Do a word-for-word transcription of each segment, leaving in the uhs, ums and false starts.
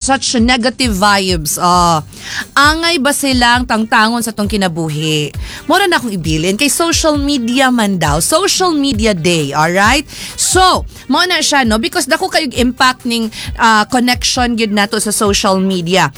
such negative vibes. Oh. Angay ba silang tangtangon sa tong kinabuhi? Mura na akong ibilin kay social media man daw. Social media day, alright? So, mo na siya, no? Because dako kayong impact ning uh, connection gid nato sa social media.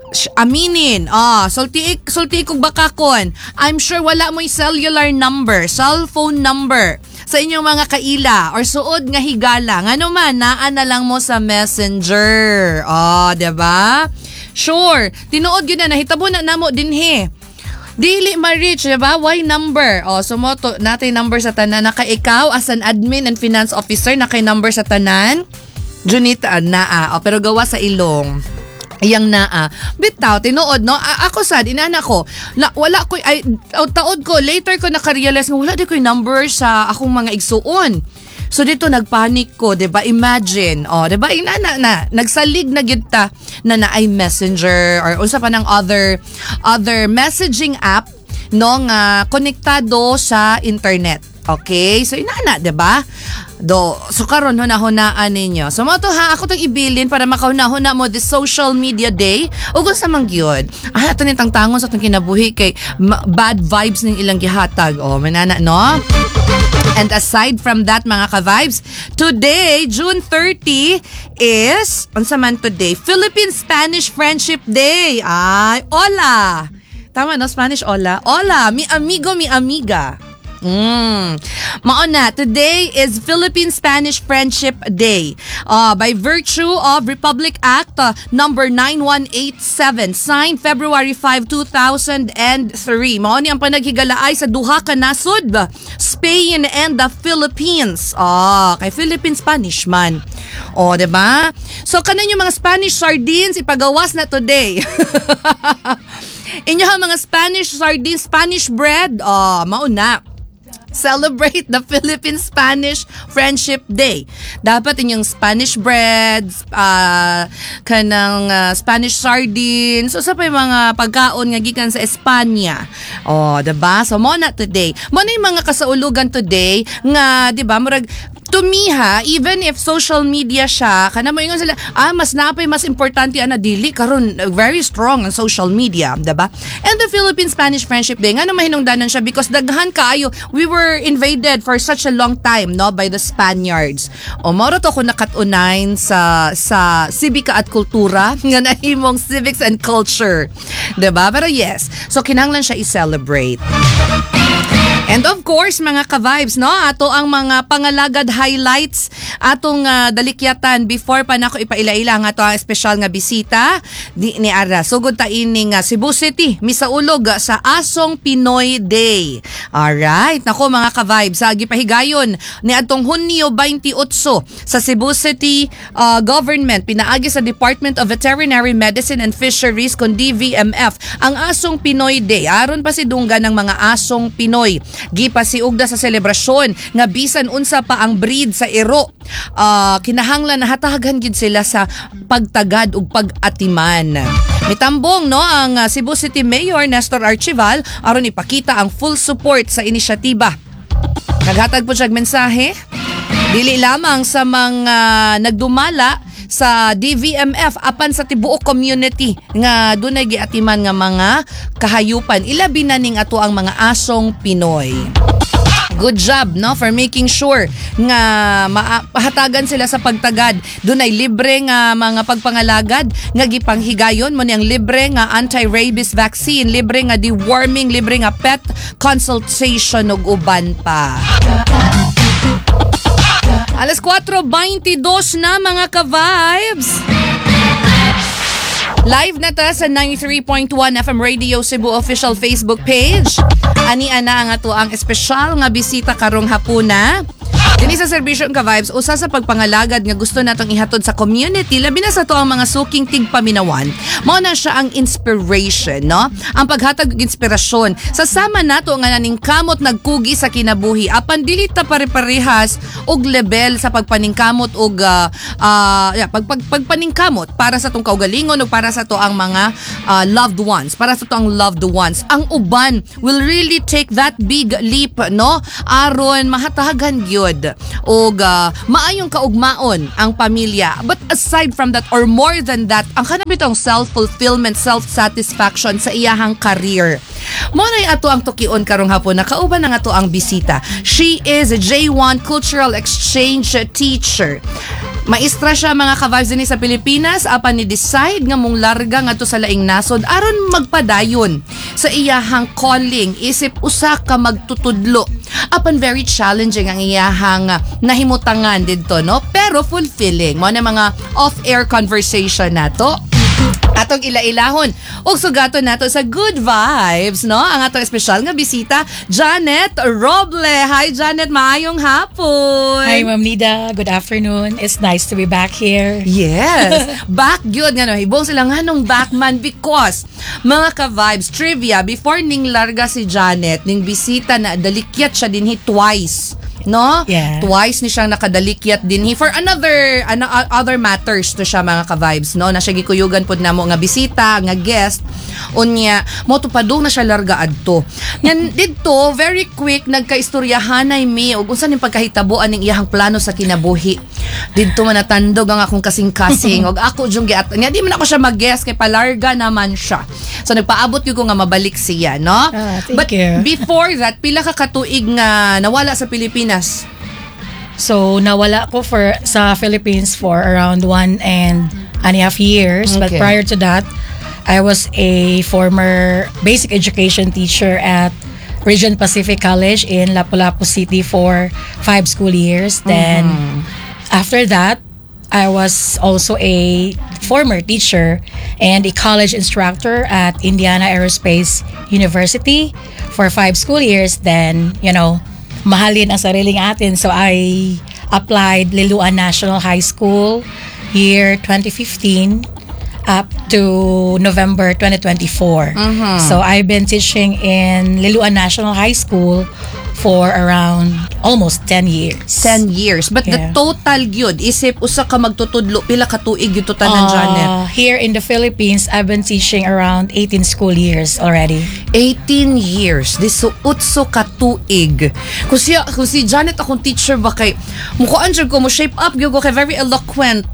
Aminin, ah, sulti sulti kog bakakon. I'm sure wala mo'y cellular number, cellphone number sa inyong mga kaila or suod nga higala. Ngano man, naa na lang mo sa Messenger. Oh, diba? Sure, tinuod yun na, nahitabo na namo din he. Dili ma-reach, diba? Why number? O, so mo to, natay number sa tanan. Naka ikaw as an admin and finance officer, naka number sa tanan. Junita, naa. O, pero gawa sa ilong. Yang naa. Bitaw, tinuod, no? A- ako sad, inana ko, na, wala ko, ay, taod ko, later ko nakarealize nga, wala di ko yung number sa akong mga igsuon. So dito nagpanik ko, 'di ba? Imagine, oh, 'di ba? Inana na, nagsalig na gyud ta na na ay Messenger or unsa pa ng other other messaging app no nga konektado sa internet. Okay? So inana, 'di ba? Do, so karon hunahunaan ninyo. So mo to ha, ako tong ibilin para makahuna-huna mo this social media day. Ug sa mangyod. Ah, ato ni tangtangon sa tong kinabuhi kay ma- bad vibes ning ilang gihatag. Oh, manana, no? And aside from that, mga ka-vibes, today, June thirtieth, is, unsa man today, Philippine-Spanish Friendship Day. Ay, hola! Tama, no? Spanish, hola. Hola, mi amigo, mi amiga. Mm. Mauna, today is Philippine-Spanish Friendship Day. Uh, by virtue of Republic Act uh, number nine one eight seven, signed February fifth, two thousand three. Mao ni ang panaghigalaay sa duha ka nasod, Spain and the Philippines. Ah, kay Philippine-Spanish man. Oh, 'di ba? So kanan yung mga Spanish sardines ipagawas na today. Inyo mga Spanish sardines, Spanish bread, oh, mauna. Celebrate the Philippine-Spanish Friendship Day. Dapat inyong Spanish breads, uh, kanang uh, Spanish sardines, so sa pa yung mga pagkaon nga gikan sa Espanya. Oh, diba? So, mo na today. Mo na yung mga kasaulugan today nga, diba, murag, to me ha, even if social media siya, kana mo ingon sila, ah, mas napay, mas importante ana dili karon very strong ang social media, diba? And the Philippine-Spanish Friendship Day, nga na mahinungdanan siya because daghan kaayo, we were invaded for such a long time, no, by the Spaniards. O moro to ko nakatunay sa sa sibika at kultura nga nahimong civics and culture, diba? Pero yes, so kinahanglan siya i-celebrate. And of course, mga ka-vibes, no? Ato ang mga pangalagad highlights atong uh, dalikyatan before pa nako ipaila-ila nga ato ang espesyal nga bisita di, ni Ara. Sugod ta ining uh, Cebu City, misaulog uh, sa Asong Pinoy Day. Alright, nako mga ka-vibes, sa gipahigayon ni atong Hunyo twenty-eight sa Cebu City uh, Government, pinaagi sa Department of Veterinary Medicine and Fisheries kon D V M F ang Asong Pinoy Day. Aron pa si dungga ng mga asong Pinoy. Gipasiugda sa selebrasyon nga bisan unsa pa ang breed sa iro, uh, kinahanglan na hatagan gid sila sa pagtagad ug pag-atiman. Mitambong no ang uh, Cebu City Mayor Nestor Archival aron ipakita ang full support sa inisyatiba. Naghatag po siya mensahe dili lamang sa mga nagdumala sa D V M F apan sa tibuok community nga dunay giatiman nga mga kahayupan, ilabi na ning ato ang mga asong Pinoy. Good job, no, for making sure nga mahatagan sila sa pagtagad. Dunay libre nga mga pagpangalagad nga gipanghigayon mo niyang libre nga anti-rabies vaccine, libre nga deworming, libre nga pet consultation ug uban pa. Alas four twenty-two na mga ka-vibes. Live na ta sa ninety-three point one F M Radio Cebu official Facebook page. Ani ana ang ato ang espesyal nga bisita karong hapuna. Dini sa serbisyo ka-vibes, usa sa pagpangalagad nga gusto natong ihatod sa community, labi na sa to ang mga suking tigpaminawan. Mao na siya ang inspiration, no? Ang paghatag og inspirasyon. Sasama nato nga naning kamot nagkugi sa kinabuhi. Apan dili ta pare-parehas og level sa pagpaningkamot og uh, uh, yeah, pag, pag, pagpaningkamot para sa tong kaugalingon o para sa to ang mga uh, loved ones, para sa to ang loved ones. Ang uban will really take that big leap, no? Aron mahatagan gyud o uh, maayong kaugmaon ang pamilya. But aside from that, or more than that, ang kanabitong self-fulfillment, self-satisfaction sa iyahang career. Mo na ato ang tukion karong hapon na kauban na nga to ang bisita. She is a J one Cultural Exchange teacher. Maestra siya mga ka-vibes din sa Pilipinas, apan ni decide nga mong larga nga to sa laing nasod aron magpadayon sa iyahang calling, isip usa ka magtutudlo. Apan very challenging ang iyahang nahimutangan didto, no? Pero fulfilling. Mo na mga off-air conversation nato. Atong ila-ilahon ug sugaton nato sa Good Vibes, no? Ang atong espesyal nga bisita, Janet Roble. Hi Janet, maayong hapon. Hi Ma'am Nida, good afternoon. It's nice to be back here. Yes. Back gyud nga no. Hibong sila nganong back man because mga ka-vibes trivia before ning larga si Janet, ning bisita na dalikyat siya dinhi twice. No? Yeah. Twice ni siyang nakadalikyat din he for another ano, other matters to siya mga ka-vibes, no? Na siya gikuyugan pod namo nga bisita, nga guest. Unya, mo tupadong na siya larga adto. Yan didto very quick nagkaistoryahanay mi ug unsa ning pagkahitaboan ning iyahang plano sa kinabuhi. Didto man natandog ang akong kasing-kasing ug ako jung giat. Nya di man ako siya mag-guest kay palarga naman siya. So nagpaabot gyud ko nga mabalik siya, no? Ah, thank But you. before that, pila ka katuig nga nawala sa Pilipinas? So nawala ko for sa Philippines for around one and and a half years. But Okay. prior to that, I was a former basic education teacher at Region Pacific College in Lapu-Lapu City for five school years. Then after that, I was also a former teacher and a college instructor at Indiana Aerospace University for five school years. Then, you know, mahalin ang sariling atin. So I applied Liloan National High School year twenty fifteen up to November twenty twenty-four. So I've been teaching in Liloan National High School for around almost ten years. ten years. But the Yeah. total gyud isip usa ka magtutudlo pila ka tuig gyud to tanan, Janet? Uh, here in the Philippines, I've been teaching around eighteen school years already. eighteen years. Disuutso ka tuig. Kung si, kung si Janet akong teacher ba kay mukuan jud ko mo shape up gyud ko kay very eloquent.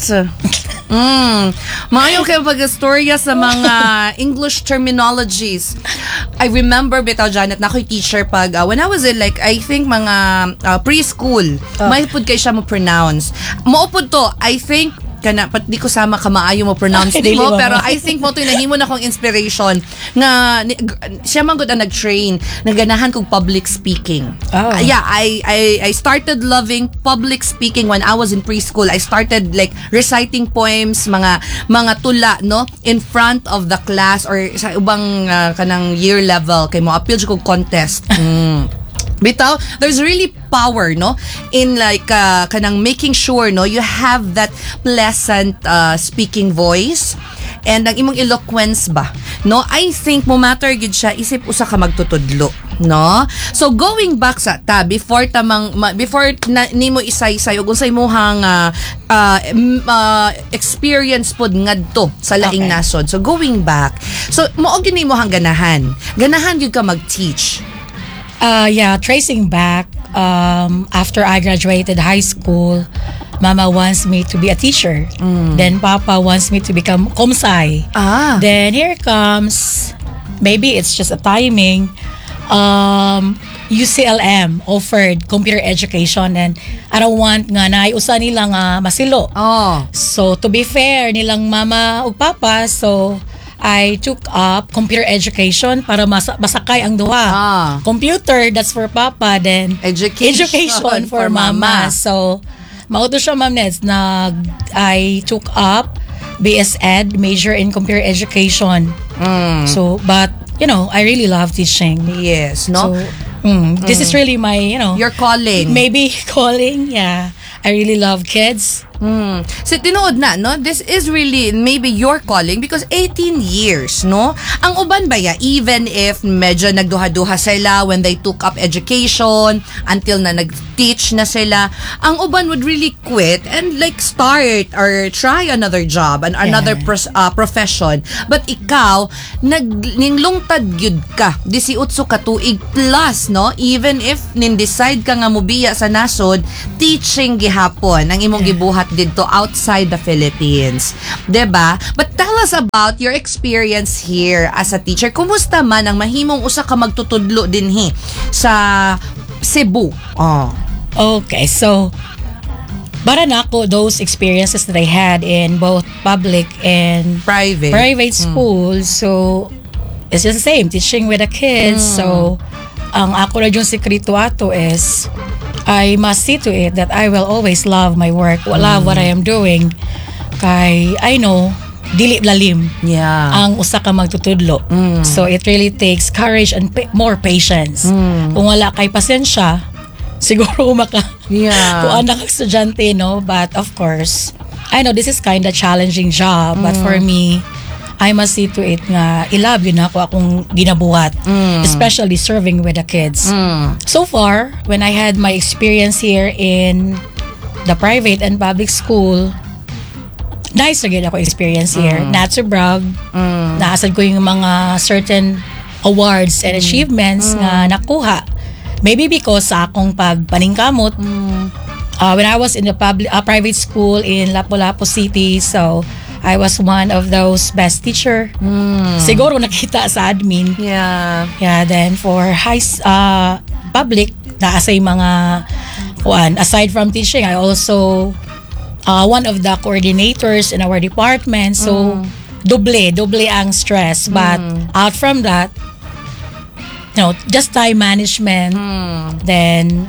Mm. Maayo kayo pag-istorya sa mga English terminologies. I remember bitaw Janet na ako'y teacher pag uh, when I was in like I think mga uh, preschool. May pud kay siya mo pronounce. Maupod to, I think kana pat di ko sama ka maayo mo pronounce Ay, di mo dili mo. pero I think mo to nahimo na kong inspiration nga ni, g- siya man gud ang nag-train naganahan kog public speaking. Oh. Uh, yeah, I I I started loving public speaking when I was in preschool. I started like reciting poems, mga mga tula no in front of the class or sa ubang uh, kanang year level kay mo appeal kog contest. Mm. Bitaw, there's really power, no? In like, uh, kanang making sure, no? You have that pleasant uh, speaking voice and ang imong eloquence ba, no? I think mo matter gid siya, isip usa ka magtutudlo, no? So, going back sa ta, before tamang, ma, before na, nimo isay-say, ug unsay mohang uh, uh, m- uh, experience pod ngadto sa laing Okay. nasod. So, going back, so, mo gini mo hang ganahan. Ganahan gyud ka mag-teach. Uh, yeah, tracing back, um, after I graduated high school, Mama wants me to be a teacher. Then Papa wants me to become komsai. Ah. Then here comes, maybe it's just a timing, um, U C L M offered computer education and I don't want nga na usa nila nga masilo. Oh. So to be fair nilang mama ug papa, so I took up computer education para mas masakay ang duha. Ah. Computer, that's for papa, then Education education for for, mama. mama. So mauto siya ma'am Neds na I took up B S Ed, major in computer education. Mm. So but you know, I really love teaching. Yes, no? So mm, this is really my, you know, Your calling. maybe calling, yeah. I really love kids. Mm. So, tinuod na, no? This is really maybe your calling because eighteen years, no? Ang uban ba ya, even if medyo nagduha-duha sila when they took up education until na nag-teach na sila, ang uban would really quit and like start or try another job and another Yeah. pros, uh, profession. But ikaw, naglinglungtad gyud ka, eighteen ka tuig plus, no? Even if nin-decide ka nga mubiya sa nasod, teaching gihapon ang imong gibuhat dito outside the Philippines. 'Di ba? But tell us about your experience here as a teacher. Kumusta man ang mahimong usa ka magtutudlo dinhi sa Cebu? Oh. Okay, so para na ako those experiences that I had in both public and Private. private schools. So it's just the same, teaching with the kids. So ang ako na yung sekreto ato is I must see to it that I will always love my work, love what I am doing. Kay I know dili lalim Yeah. ang usa ka magtutudlo. So it really takes courage and pa- more patience. Kung wala kay pasensya, siguro maka Yeah. kung anak kang estudyante, no? But of course, I know this is kind of challenging job, but for me, I must see to it nga ilab yun ako akong ginabuhat, especially serving with the kids. So far, when I had my experience here in the private and public school, nice na gid ako experience here. Not to brag, naasad ko yung mga certain awards and achievements nga nakuha. Maybe because sa akong pagpaningkamot, uh, when I was in the public, uh, private school in Lapu-Lapu City, so I was one of those best teacher. Siguro nakita sa admin. Yeah. Yeah, then for high s- uh, public, naasay mga kuan. Aside from teaching, I also uh, one of the coordinators in our department. So, doble, doble ang stress. But out from that, you know, just time management, then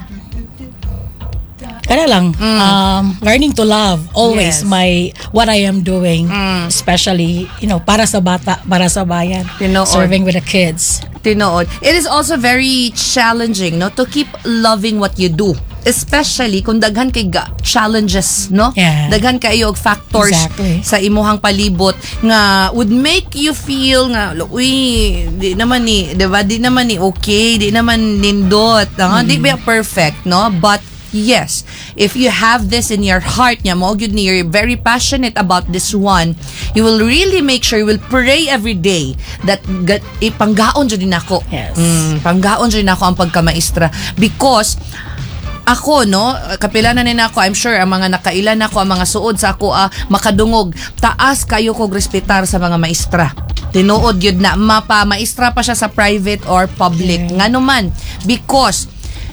kaya lang, um, learning to love always Yes. my what I am doing, especially, you know, para sa bata, para sa bayan, Tinood. serving with the kids. Tinood. It is also very challenging, no, to keep loving what you do. Especially kung daghan kay ga- challenges, no? Yeah. Daghan kayo og factors Exactly. sa imuhang palibot nga would make you feel nga, uy, di naman ni, di ba? Di naman ni okay, di naman nindot. Mm. Di ba perfect, no? But yes, if you have this in your heart niya, mo gyud ni you're very passionate about this one, you will really make sure you will pray every day that God, ipanggaon jud din ako. Yes. Mm, panggaon jud din ako ang pagkamaestra because ako, no, kapila na nina ako, I'm sure ang mga nakailan ako, ang mga suod sa ako, ah, makadungog, taas kayo kog respetar sa mga maestra. Tinuod yun na, mapa, maestra pa siya sa private or public. Okay. Nga naman, because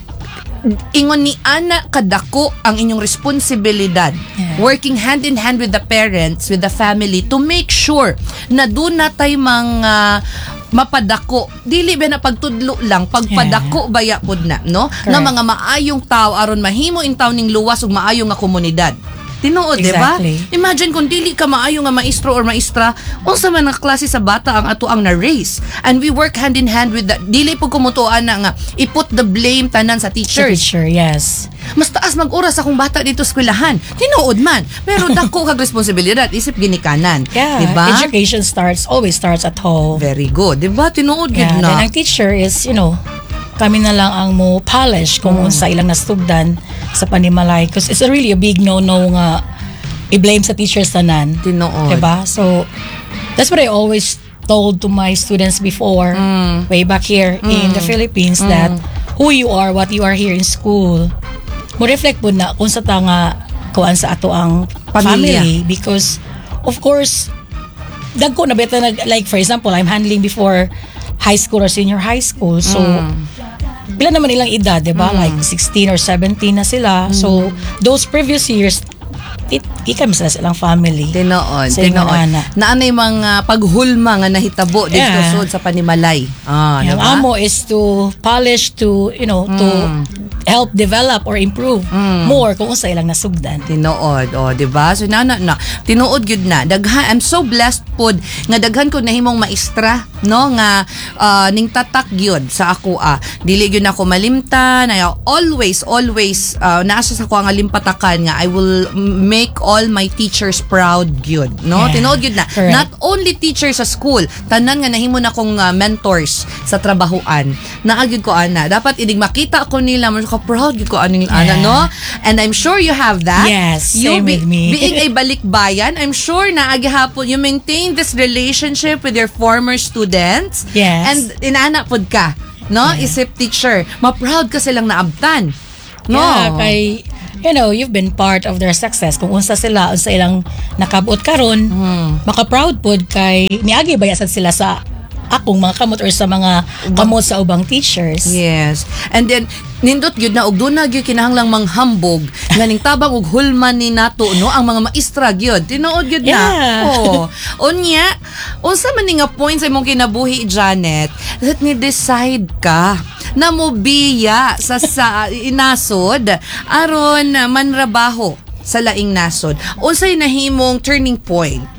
ingon ni ana kadako ang inyong responsibilidad, Yeah. working hand in hand with the parents, with the family, to make sure na doon na tayo mga mapadako, dili ba na pagtudlo lang, pagpadako baya pod na, no? Correct. Na mga maayong tao aron mahimo in taon ning luwas ug maayong nga komunidad. Tinuod, di ba? Exactly. Imagine kung dili ka maayo nga maestro or maestra, unsa man nga klase sa bata ang ato ang na-raise. And we work hand in hand with the, dili po kumutuan na nga, iput the blame tanan sa teachers. Teacher, yes. Mas taas mag-oras akong bata dito sa eskwelahan. Tinuod man. Pero dako kag responsibilidad, isip ginikanan. Yeah, Di ba? education starts, always starts at home. Very good. Di ba? Tinuod Yeah, gid na. then ang teacher is, you know, kami na lang ang mo polish kung unsa ilang nastugdan sa panimalay. Because it's a really a big no-no nga i-blame sa teachers tanan. Tinuod. Diba? So, that's what I always told to my students before, way back here in the Philippines, that who you are, what you are here in school, mo reflect po na kung sa tanga kuan sa ato ang Pamilya. family. Because, of course, dagko na beta nag, like for example, I'm handling before high school or senior high school. So, pila naman ilang edad, di ba? Like sixteen or seventeen na sila. So, those previous years, it, ikam sila silang family. Tinuod. Sa Tinuod. ingon ana. Naanay mga paghulma nga nahitabo dito Yeah. sud sa panimalay. Ah, Ang diba? amo is to polish, to, you know, to help develop or improve more kung unsa ilang nasugdan. Tinuod, oh, di ba? So na na, na tinuod gyud na. Daghan, I'm so blessed pod nga daghan ko nahimong maestra, no, nga uh, ning tatak gyud sa ako ah. Dili gyud ako malimtan. I always always uh, naa siya sa ko nga limpatakan nga I will make all my teachers proud gyud, no? Yeah, tinuod gyud na. correct. Not only teachers sa school, tanan nga nahimo na kong uh, mentors sa trabahoan. Naa gyud ko ana. Dapat idig makita ko nila, mo ka proud gyud ko aning ana, Yeah. no? And I'm sure you have that. Yes, You same with me. Being a balikbayan, I'm sure na agihapon you maintain this relationship with your former students. Yes. And inaanak pod ka, no? Yeah. Isip teacher, ma-proud ka silang naabtan. No. Yeah, kay, you know, you've been part of their success. Kung unsa sila, unsa ilang nakabot karon, maka-proud pod kay niagi bayasan sila sa akong mga kamot or sa mga kamot sa ubang teachers. Yes. And then nindot gyud na og duna gyud kinahanglang manghambog nga ning tabang og hulman ni nato, no, ang mga maestra gyud. Tinuod gyud na. Yeah. Oh. Unya, unsa man ni nga points sa imong kinabuhi, Janet, that ni decide ka na mobiya sa sa inasod aron manrabaho sa laing nasod. Unsay nahimong turning point?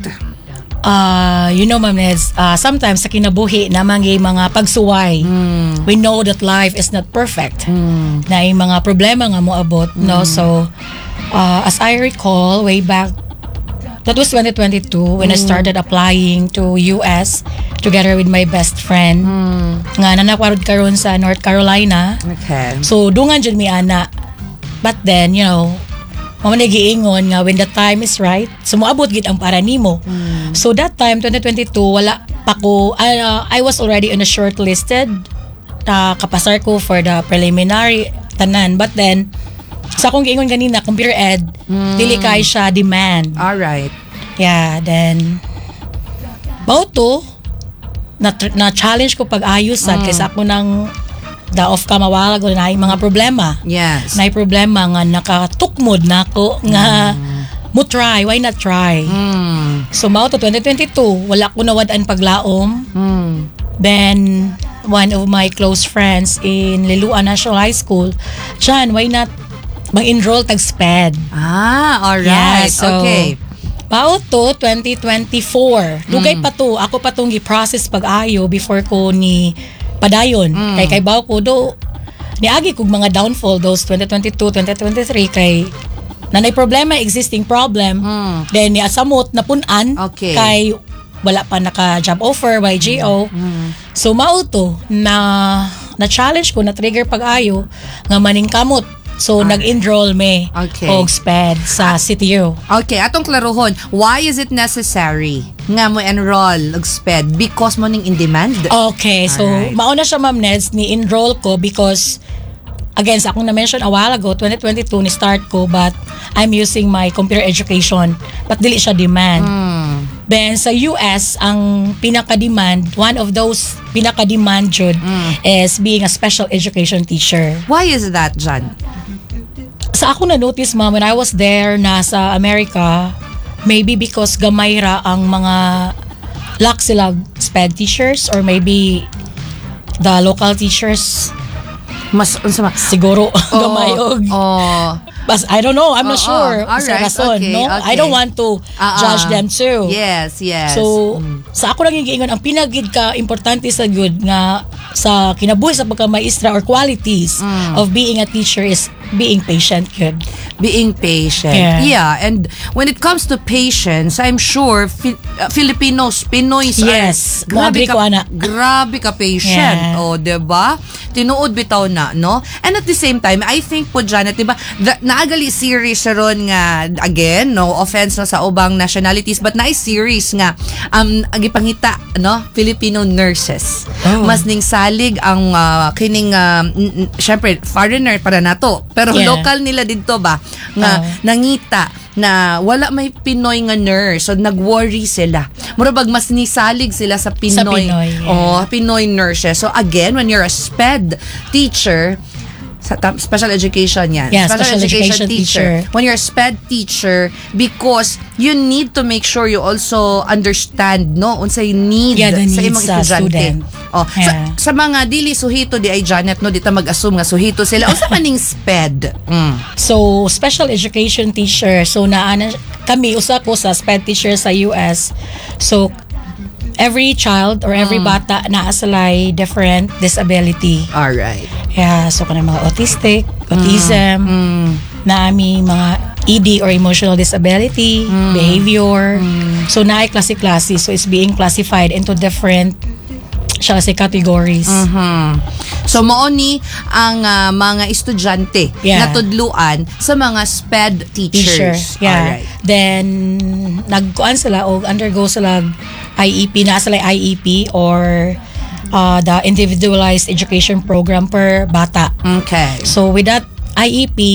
Uh, you know, Ma'am Neds, uh, sometimes sa kinabuhi naman yung mga pagsuway. We know that life is not perfect. Na yung mga problema nga mo abot, no? So, uh, as I recall, way back, that was twenty twenty-two when I started applying to U S together with my best friend. Nga nanakwarod karon sa North Carolina. Okay. So, dungan dyan mi ana. But then, you know, mamani giingon nga when the time is right, sumuabot gid ang para nimo. So that time twenty twenty-two wala pa ko uh, I was already on a shortlisted uh, kapasar ko for the preliminary tanan, but then sa akong giingon ganina computer ed dili kay siya demand. All right. Yeah, then mao to na, na challenge ko pag-ayos sad kay sa ako nang the off ka mawala ko na mga problema. Yes. Na problema nga nakatukmod na ako nga mo try, why not try? Mm. So mao to twenty twenty-two, wala ko nawad-an paglaom. Mm. Then one of my close friends in Liloan National High School, Chan, why not mag-enroll tag SPED? Ah, all Yeah, right. so, Okay. Mao to twenty twenty-four. Dugay pa to, ako pa tong gi-process pag-ayo before ko ni padayon. Kay kay baw ko do niagi kog mga downfall those twenty twenty-two, twenty twenty-three kay nanay problema, existing problem. Then ni asamot na pun-an Okay. kay wala pa naka job offer by G O. So mao to na na challenge ko na trigger pag-ayo nga maning kamot. So nag-enroll me Okay. og SPED sa C T U. Okay, atong klarohon, why is it necessary nga mo enroll og SPED? Because mo ning in demand? Okay, so Alright. mauna siya, Ma'am Neds, ni-enroll ko because again, sa akong na-mention a while ago, twenty twenty-two ni start ko, but I'm using my computer education, but dili siya demand. Then sa U S, ang pinaka-demand, one of those pinaka-demand jud is being a special education teacher. Why is that, Jan? Sa ako na-notice, Ma'am, when I was there na sa America, maybe because gamay ra ang mga lack sila SPED teachers or maybe the local teachers Mas unsa ma? siguro gamay og Oh. Bas, I don't know, I'm not Oo, sure alright, sa rason, okay, no? okay. I don't want to Ah, judge ah. them too. Yes, yes. So, sa ako lang giingon ang pinagid ka importante sa good nga sa kinabuhi sa pagka-maestra or qualities of being a teacher is being patient good. Being patient. Yeah. Yeah, and when it comes to patience, I'm sure Fi- uh, Filipinos, Pinoys Yes, are grabe mo-agree ka, ko, ana. grabe ka patient. Yeah. O, diba? Tinuod bitaw na, no? And at the same time, I think po, Janet, diba, the, naagali series siya ron nga, again, no offense no, sa ubang nationalities, but na series nga, um, agipangita, no? Filipino nurses. Oh. Mas ning salig ang uh, kining, um, n- n- syempre, foreigner para nato. Pero Yeah. local nila dito ba, nga Oh. nangita na wala may Pinoy nga nurse, so nag-worry sila. Murabag mas nisalig sila sa Pinoy. Pinoy, yeah. Oh, Pinoy nurses. So again, when you're a SPED teacher, sa tam- special education yan. Yeah, special education teacher. When you're a SPED teacher, because you need to make sure you also understand, no, unsay need Yeah, the sa needs imong sa estudyante. student. Oh, Yeah. sa, sa mga dili suhito di ay Janet no, di ta mag-assume nga suhito sila. Unsa man ning SPED? Mm. So, special education teacher. So, naana kami, usa ko sa SPED teacher sa U S. So, every child or every bata naa salay different disability. All right. Yeah, so kanang mga autistic, autism, Mm. naami mga E D or emotional disability, behavior. So, naay klase-klase. So, it's being classified into different siya kasi categories. Mhm. So mao ni ang ah, mga estudyante Yeah. na tudluan sa mga SPED Teacher. teachers. Yeah. Alright. Then, nagkuan sila o undergo sila I E P, na sila I E P or uh, the individualized education program per bata. Okay. So, with that I E P,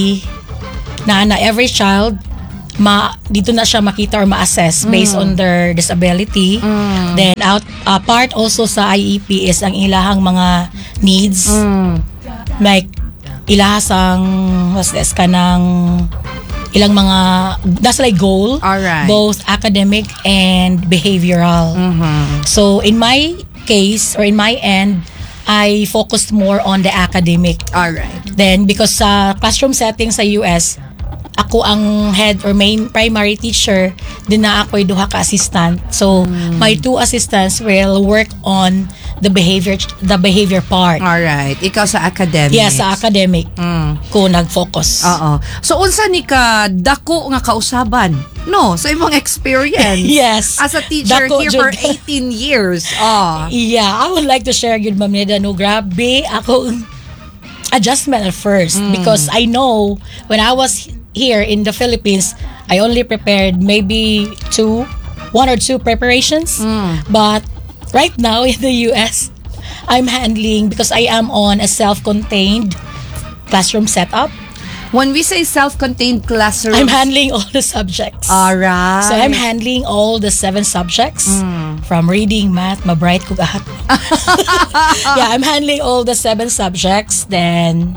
na na every child, ma dito na siya makita or ma-assess based on their disability. Then, out uh, part also sa I E P is ang ilahang mga needs. Like, ilahasang, what's this, kanang ilang mga, that's like goal. Alright. Both academic and behavioral. So, in my case, or in my end, I focused more on the academic. All right. Then, because sa classroom setting sa U S, ako ang head or main primary teacher, din na ako'y duha ka assistant. So, my two assistants will work on the behavior the behavior part. All right. Ikaw sa academics. Yeah, sa academic Mm. ko nag-focus. Oo. So unsa ni ka dako nga kausaban? No, sa imong experience. Yes. As a teacher Dako, here for jud. eighteen years. Oh. Yeah, I would like to share yun, Ma'am Neda, no, grabe ako adjustment at first because I know when I was here in the Philippines, I only prepared maybe two, one or two preparations. But right now in the U S, I'm handling, because I am on a self-contained classroom setup, When we say self-contained classroom, I'm handling all the subjects. All right. So I'm handling all the seven subjects from reading, math, mabright ko gahat. Yeah, I'm handling all the seven subjects. Then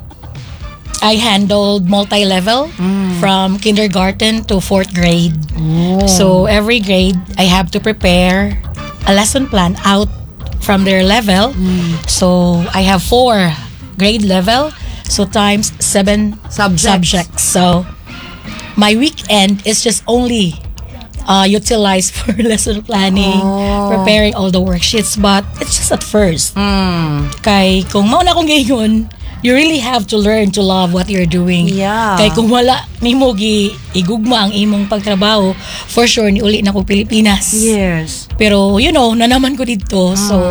I handled multi-level from kindergarten to fourth grade. So every grade I have to prepare a lesson plan out from their level. So I have four grade level. So times seven Subjects. subjects. So my weekend is just only uh, utilized for lesson planning, preparing all the worksheets. But it's just at first. Kay kung mauna kong gayon, you really have to learn to love what you're doing. Yeah. Kay kung wala nimo gi igugma ang imong pagtrabaho, for sure ni uli na ko Pilipinas. Yes. Pero you know, na naman ko dito. So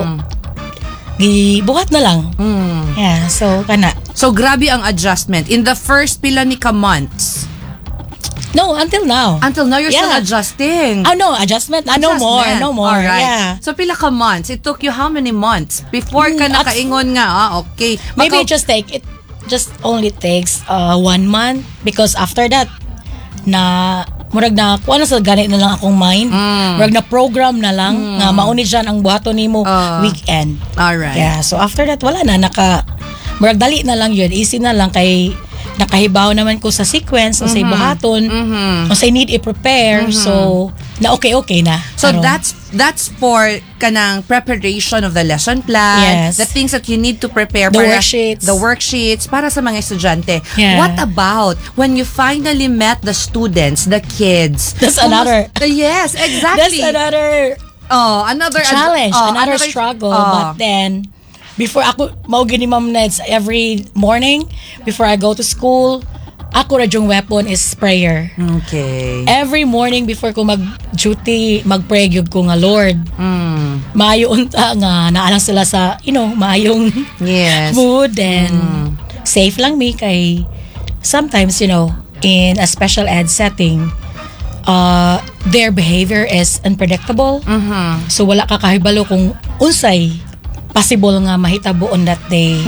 gibuhat na lang. Yeah, so kana. So grabe ang adjustment in the first pila ni ka months. No, until now. Until now you're still Yeah. adjusting. Ah, no, adjustment. Ah, no more, Adjustment. no more. Alright. Yeah. So pila ka months? It took you how many months before ka Mm, at- nakaingon nga? Ah, okay. Maybe Maka- it just take it just only takes uh, one month because after that na murag na kuha na sa ganit na lang akong mind. Murag na program na lang nga mauni dyan ang buhaton nimo Ah. weekend. Alright. Yeah, so after that wala na naka murag dali na lang yun, easy na lang kay nakahibaw naman ko sa sequence o sa buhaton o sa need i-prepare, so na okay-okay na. So Karon. that's that's for kanang preparation of the lesson plan, Yes. the things that you need to prepare The para worksheets. the worksheets para sa mga estudyante. Yeah. What about when you finally met the students, the kids? That's Kumus- another- Yes, That's exactly. another oh, another challenge, oh, another, struggle. oh. But then, before ako, mao gini Ma'am Neds, every morning, before I go to school, ako ra yung weapon is prayer. Okay. Every morning before ko mag-duty, mag-pray gyud ko nga, Lord, Mm. maayo unta nga, naalang sila sa, you know, maayong Yes. mood and safe lang mi kay sometimes, you know, in a special ed setting, uh, their behavior is unpredictable. So wala ka kahibalo kung unsay possible nga mahitabo on that day.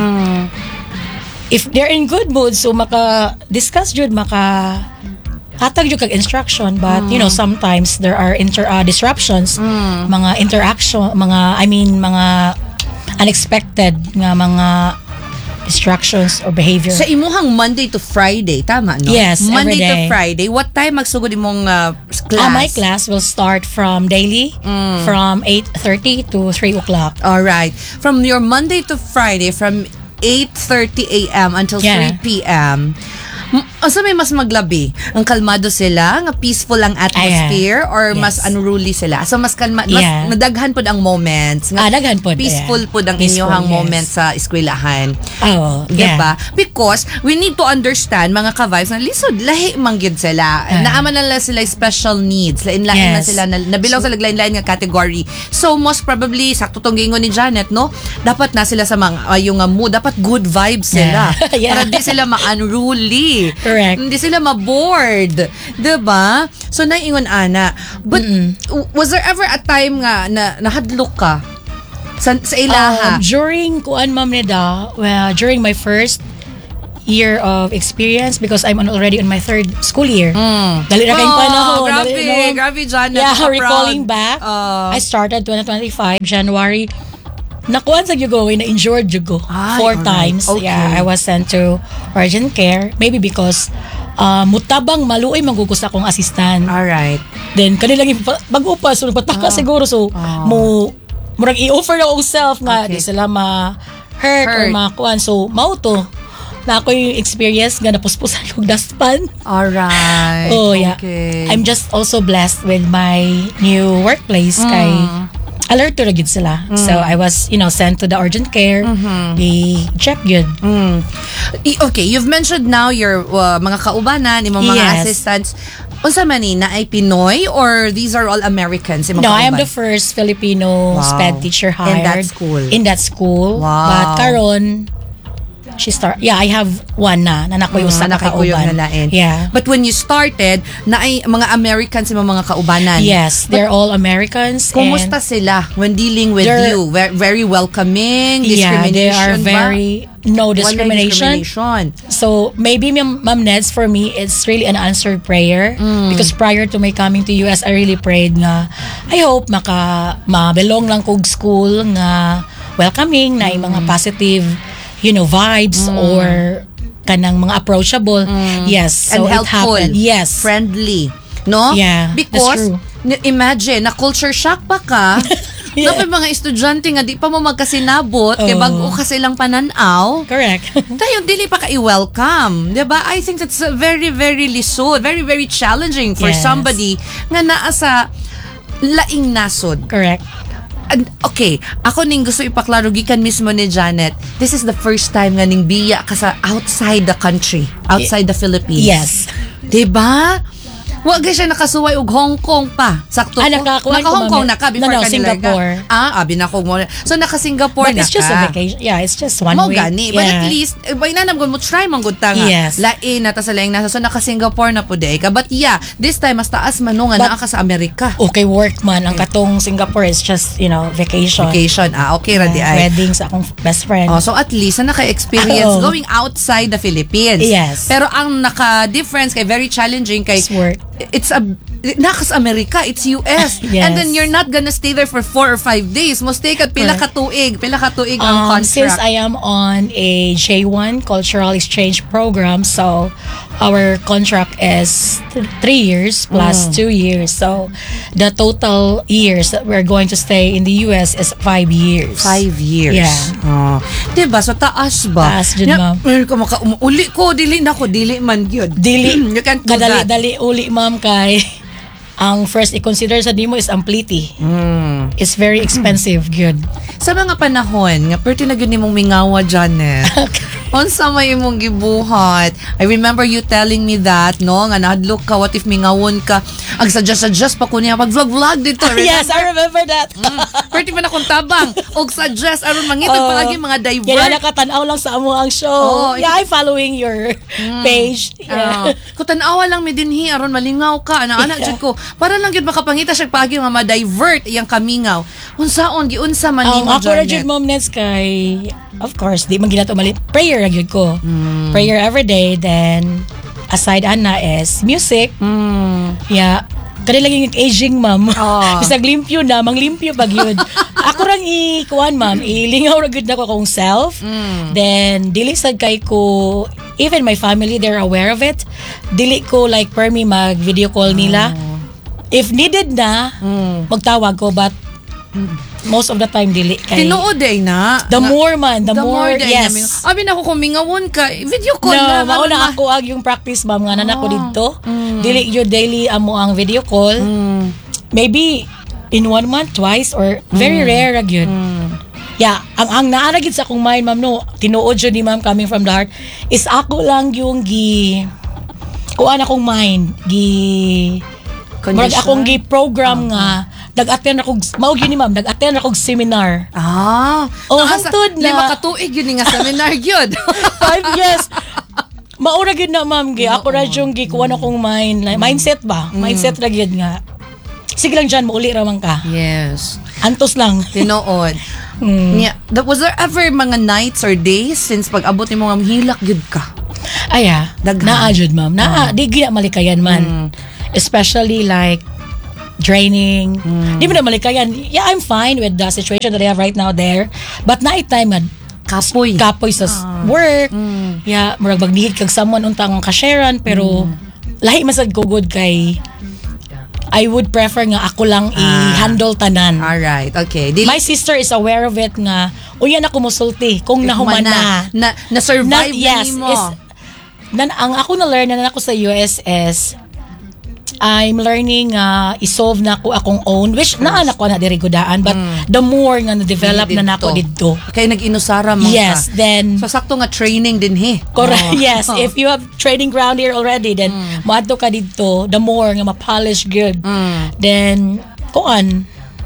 If they're in good mood, so maka-discuss jud, maka hatag jud kag instruction, but you know, sometimes there are inter uh, disruptions, mga interaction, mga I mean mga unexpected nga mga instructions or behavior. Sa imuhang Monday to Friday, tama, no? Yes, Monday every to day. Friday. What time magsugod imong uh, class? Ah, my class will start from daily from eight thirty to three o'clock. All right. From your Monday to Friday, from eight thirty a.m. until Yeah. three p.m., M- asa may mas maglabi? Ang kalmado sila, nga peaceful ang atmosphere, or Yes. mas unruly sila? So mas kalma, mas Yeah. nadaghan pod ang moments. Nga Ah, daghan pod, peaceful yeah. pod ang Peaceful, inyong yes. moments sa eskwelahan. Oh, yeah. Diba? Because we need to understand mga ka-vibes na lisod, lahi mangyud sila. Ah. Naaman na lang sila special needs. Lain-lain na Yes. sila, na, nabilang sa lain-lain nga category. So most probably, sakto tong gingon ni Janet, no? Dapat na sila sa mga, uh, yung uh, mood, dapat good vibes sila. Yeah. Para di sila ma-unruly. Correct. Hindi sila ma-bored. Diba? So naiingon ana. But w- was there ever a time nga na nahadlok ka sa, sa ilaha? Um, during kuan ma'am nida, well, during my first year of experience, because I'm on, already on my third school year. Dali na kayong Oh, panahon. grabe, dali, no? grabe, Janet. Yeah, Proud. recalling back, Oh. I started twenty twenty-five, January. Nakuan sa Yugo, na-injured Yugo. Ay, Four alright. times. Okay. Yeah, I was sent to urgent care. Maybe because uh, mutabang maluoy manggugos akong assistant. Alright. Then kanilang bago pa so pataka siguro so mo murag i-offer na akong self nga Okay. di sila ma hurt, or Hurt. makuan, so mao to na ako yung experience nga napuspusan yung dustpan. Alright. Oh yeah. Okay. I'm just also blessed with my new workplace kay alert to gid sila. So I was, you know, sent to the urgent care. They check good. Mm. I- Okay, you've mentioned now your uh, mga kaubanan, imong mga Yes. assistants. Unsa man ni na ay Pinoy or these are all Americans? Imong No, I am kauban? the first Filipino Wow. sped teacher In hired that school? In that school. Wow. But karon she start. Yeah, I have one na na nakoy usa Mm, ka nakikuyog kauban. na lain. Yeah. But when you started, na ay mga Americans imong mga kaubanan. Yes, they're all Americans. Kumusta and sila when dealing with They're- you? Very, very welcoming, Yeah, they discrimination are ba? very no Walang discrimination. discrimination. So maybe Ma'am Ma'am Neds, for me it's really an answered prayer, Mm. because prior to my coming to U S I really prayed nga I hope maka ma-belong lang kog school nga welcoming na yung Mm. mga positive, you know, vibes or kanang mga approachable. Yes, Mm. so And it helpful. happened. Yes. Friendly. No? Yeah, that's Because, true. n- imagine, na culture shock pa ka. Yeah. Na mga estudyante nga, di pa mo magkasinabot, kay Oh. bago ka silang pananaw. Correct. Tayo, dili pa ka i-welcome. Diba? I think that's uh, very, very lisod. Very, very challenging for Yes. somebody nga naa sa laing nasod. Correct. And, okay, ako ning gusto ipaklaro gikan mismo ni Janet. This is the first time nga ning biya ka sa outside the country, outside the Philippines. Yes. Diba? Wa gyud siya nakasuway og Hong Kong pa. Sakto Ah, ko. nakakuha Naka ko, Hong Kong ma'am. na ka before No, no, ka Singapore. nilaga. Ah, abi na ko mo. So naka Singapore But na it's just ka. a vacation. Yeah, it's just one Mo week. gani. But Yeah. at least, eh, bay na mo try man gud ta nga. Yes. Lain na ta sa laing nasa. So naka Singapore na po day ka. But yeah, this time mas taas man no nga But- naa ka sa Amerika. Okay, work man. Ang katong Singapore is just, you know, vacation. Vacation. Ah, okay ra di Yeah, ay. wedding sa akong best friend. Oh, so at least na naka-experience Oo. going outside the Philippines. Yes. Pero ang naka-difference kay very challenging kay It's work. it's a nakas Amerika, it's U S. Yes. And then you're not gonna stay there for four or five days. Must take at pila ka tuig, pila ka tuig ang Um, since contract. I am on a J one cultural exchange program, so our contract is th- three years plus Mm. two years. So the total years that we're going to stay in the U S is five years. Five years. Yeah. Oh. Diba? So, taas ba? Taas dyan, Na- ma'am. Meron ka maka, um- uli ko, dili na ko, dili man yun. Dili, You can't do that. kadali-dali uli, ma'am, kay ang first i-consider sa dimo is amplity. Mm. It's very expensive, good. Sa mga panahon, nga perti na yun mong mingawa, Janet. Unsa may imong gibuhat? I remember you telling me that, no? Nga nahadlok ka, what if mingawon ka? Ag suggest-suggest pa ko niya, pag-vlog-vlog dito. Yes, I remember that. Perti man akong tabang. Og suggest, aron mangitag Oh. palagi mga Kaya divert. nakatanaw lang sa amo ang show. Oo, yeah, I'm following your page. Yeah. Yeah. Kutanawa lang mi dinhi aron malingaw ka ana ana jud ko para lang gyud makapangita siya pagi nga ma-divert iyang kamingaw unsaon giunsa man Ang nimo ako ra Janet? jud mom Nets kay of course di man ginato mali prayer ra gyud ko. Prayer every day, then aside ana is music. Mm. Yeah. Kani lagi aging, ma'am. Oh. Bisag limpyo na, manglimpyo pag yun. Ako rang i-kuan, ma'am, ilingaw ra gud na ko akong self. Mm. Then, dili sad kay ko, even my family, they're aware of it. Dili ko, like, per me, mag-video call nila. Oh. If needed na, Mm. magtawag ko, but most of the time, dili. Kay, Tinuod ay na. the Na- more man, the, more, day yes. namin. Abi na ako kumingawon ka. Video call No, na. mauna ako ag yung practice, ma'am, nga nanak ko Oh. dito. Mm. Dili yun daily amo ang video call. Mm. Maybe in one month, twice, or very rare ag yun. Mm. Yeah, ang ang naaragid sa akong mind, ma'am, no, tinuod yun ni ma'am coming from the heart, is ako lang yung gi, kuan akong mind, gi, murag Condition? akong gi-program nga, nag-attend ako, mao yun ni ma'am, nag-attend ako seminar. Ah. Oh, Asa- hantod na. Lima ka tuig yun nga seminar yun. Five years. Maura gid na, ma'am, gi. Ako ra yung gi, kuan akong mind, like, mindset ba? Mindset ra gid nga. Sige lang dyan, mauli raman ka. Yes. Antos lang. Tinuod. Mm. Yeah. That- Was there ever mga nights or days since pag-abot ni mo nga hilak yun ka? Aya, Daghan. naa jud, ma'am. Naa, di gina malikayan man. Mm. Especially like draining. Di mo na malikayan. Yeah, I'm fine with the situation that I have right now there. But na time nga Kapoy. kapoy sa s- work. Yeah, murag magnihid kag someone untang kasharan pero lahi masad ko good kay I would prefer nga ako lang i-handle tanan. Alright, okay. Dili, My sister is aware of it nga uyan ako musulti kung nahuman na. na, na-survive na, yes, mo. is, nan, ang ako na-learn na ako sa U S is I'm learning uh, i-solve na ako akong own, which naa na ko na dirigudaan, but the more nga na-develop na nako dito. Kaya nag-inusara mo Yes, ka. then So, sakto nga training din, he. correct. Oh. Yes, if you have training ground here already, then moadto ka dito, the more nga ma-polish good. Mm. Then kuan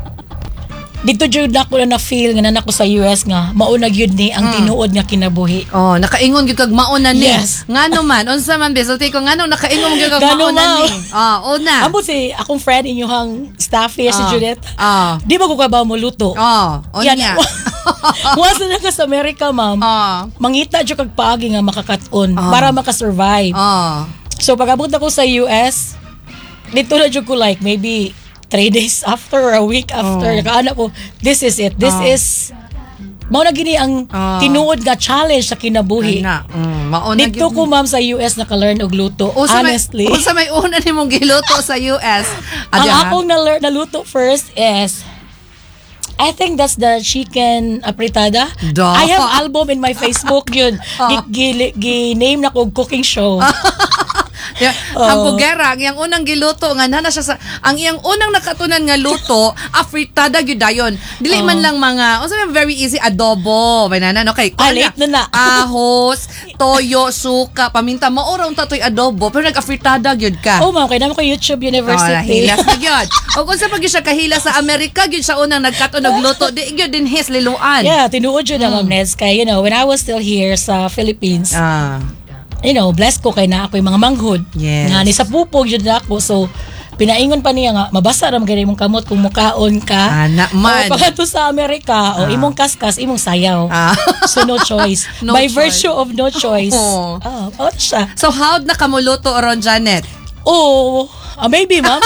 dito jud nako na feel nga nanak ko sa U S nga mauna gyud ni ang tinuod nga kinabuhi. Oh, nakaingon gyud kag mauna ni. Yes. Ngano man, unsa man bisulti ko ngano nakaingon gyud kag Ngano, mauna ma'am? ni. Oh, una. Amo si akong friend inyong staff here, si Ah. Judith. Ah. Di ba ko kabaw mo luto? Oh, unya. Once na ka sa America, ma'am, Oh. mangita jud kag paagi nga makakaton Ah. para makasurvive. Oh. So pag abot ako sa U S, dito na jud ko like maybe three days after or a week after, Oh. nakaana ko, this is it. This Oh. is mao na gini ang Oh. tinuod nga challenge sa kinabuhi. Ana. Mm, mauna Dito gyud. ko, ma'am, sa U S naka-learn og luto. Unsa may- Honestly. Unsa may una nimong giluto sa U S? Ang Adya, ha? akong na-learn naluto first is I think that's the chicken apritada. Duh. I have album in my Facebook yun. Oh. Gi-name na ko cooking show. Yeah, Oh. Hamburgera, ang iyang unang giluto nga nana siya sa ang iyang unang nakatunan nga luto, afritada gyud dayon. Dili Oh. man lang mga, unsa man very easy adobo, banana no kay. Ah, late na na. Ahos, toyo, suka, paminta, mao ra unta toy adobo, pero nag-afritada gyud ka. Oh, ma'am, kaya naman ko YouTube Oh, University. nahilas na gyud. O kung sa pag siya kahila sa Amerika gyud siya unang nagkaton nagluto, di gyud din his liluan. Yeah, tinuod yun na, ma'am Neds. Kaya, you know, when I was still here sa Philippines, Ah. you know, blessed ko kay na ako yung mga manghod. Yes. Nga, ni sa pupog yun na ako. So, pinaingon pa niya nga, mabasa ram kay imong kamot kung mukaon ka. Ana man. O, pagkato sa Amerika, o imong kaskas, imong sayaw. Ah. So, no choice. No By choice. virtue of no choice. Oh. Oh, oh siya. So how na kamuluto aron Janet? Oh, ah, maybe, ma'am.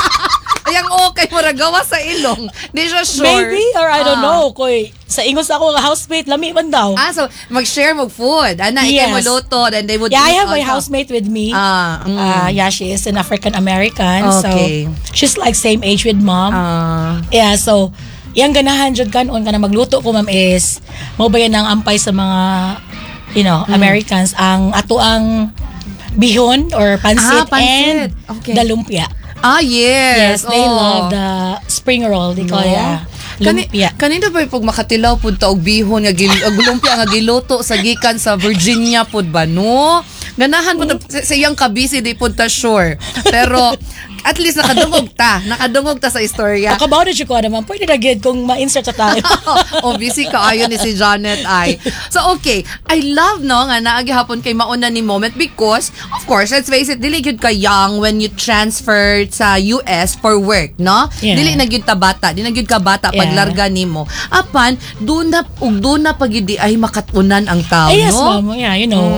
Ayang okay mo ra gawa sa ilong. Di siya sure. Maybe, or I don't Ah. know. Koy, sa ingos ako nga housemate, lami man daw. Ah, so mag-share mo food. Ana, ikay Yes. mo luto, then they would Yeah, I eat have my also. housemate with me. Ah, mm. Uh, yeah, she is an African American. Okay. So, she's like same age with mom. Ah. Yeah, so, yung ganahan jud kanon ka na magluto ko, ma'am, is mo ba yan ang ampay sa mga, you know, Mm. Americans, ang ato ang bihon or pansit, Ah, pansit. and Okay. the lumpia. Ah, yes. Yes, they Oh. love the spring roll. They call No? it uh, Kani, lumpia. kanina ba pag makatilaw pud ta og bihon nga gil og lumpia nga giluto sa gikan sa Virginia pud ba no? Ganahan pud sa, sa iyang kabisi di pud ta sure. Pero at least nakadungog ta, nakadungog ta sa istorya. Akabaw na siya ko naman. Pwede na gid kung ma-insert sa tayo. O busy ka ayon ni si Janet ay. So okay, I love no nga naagi hapon kay mauna ni moment because of course let's face it dili gyud ka young when you transferred sa U S for work, no? Yeah. Dili na gyud ta bata, di na gyud ka bata Yeah. paglarga nimo. Apan do na ug do na pag di ay makatunan ang tao, Ay, yes, no? ma'am. Yeah, you know. Mm.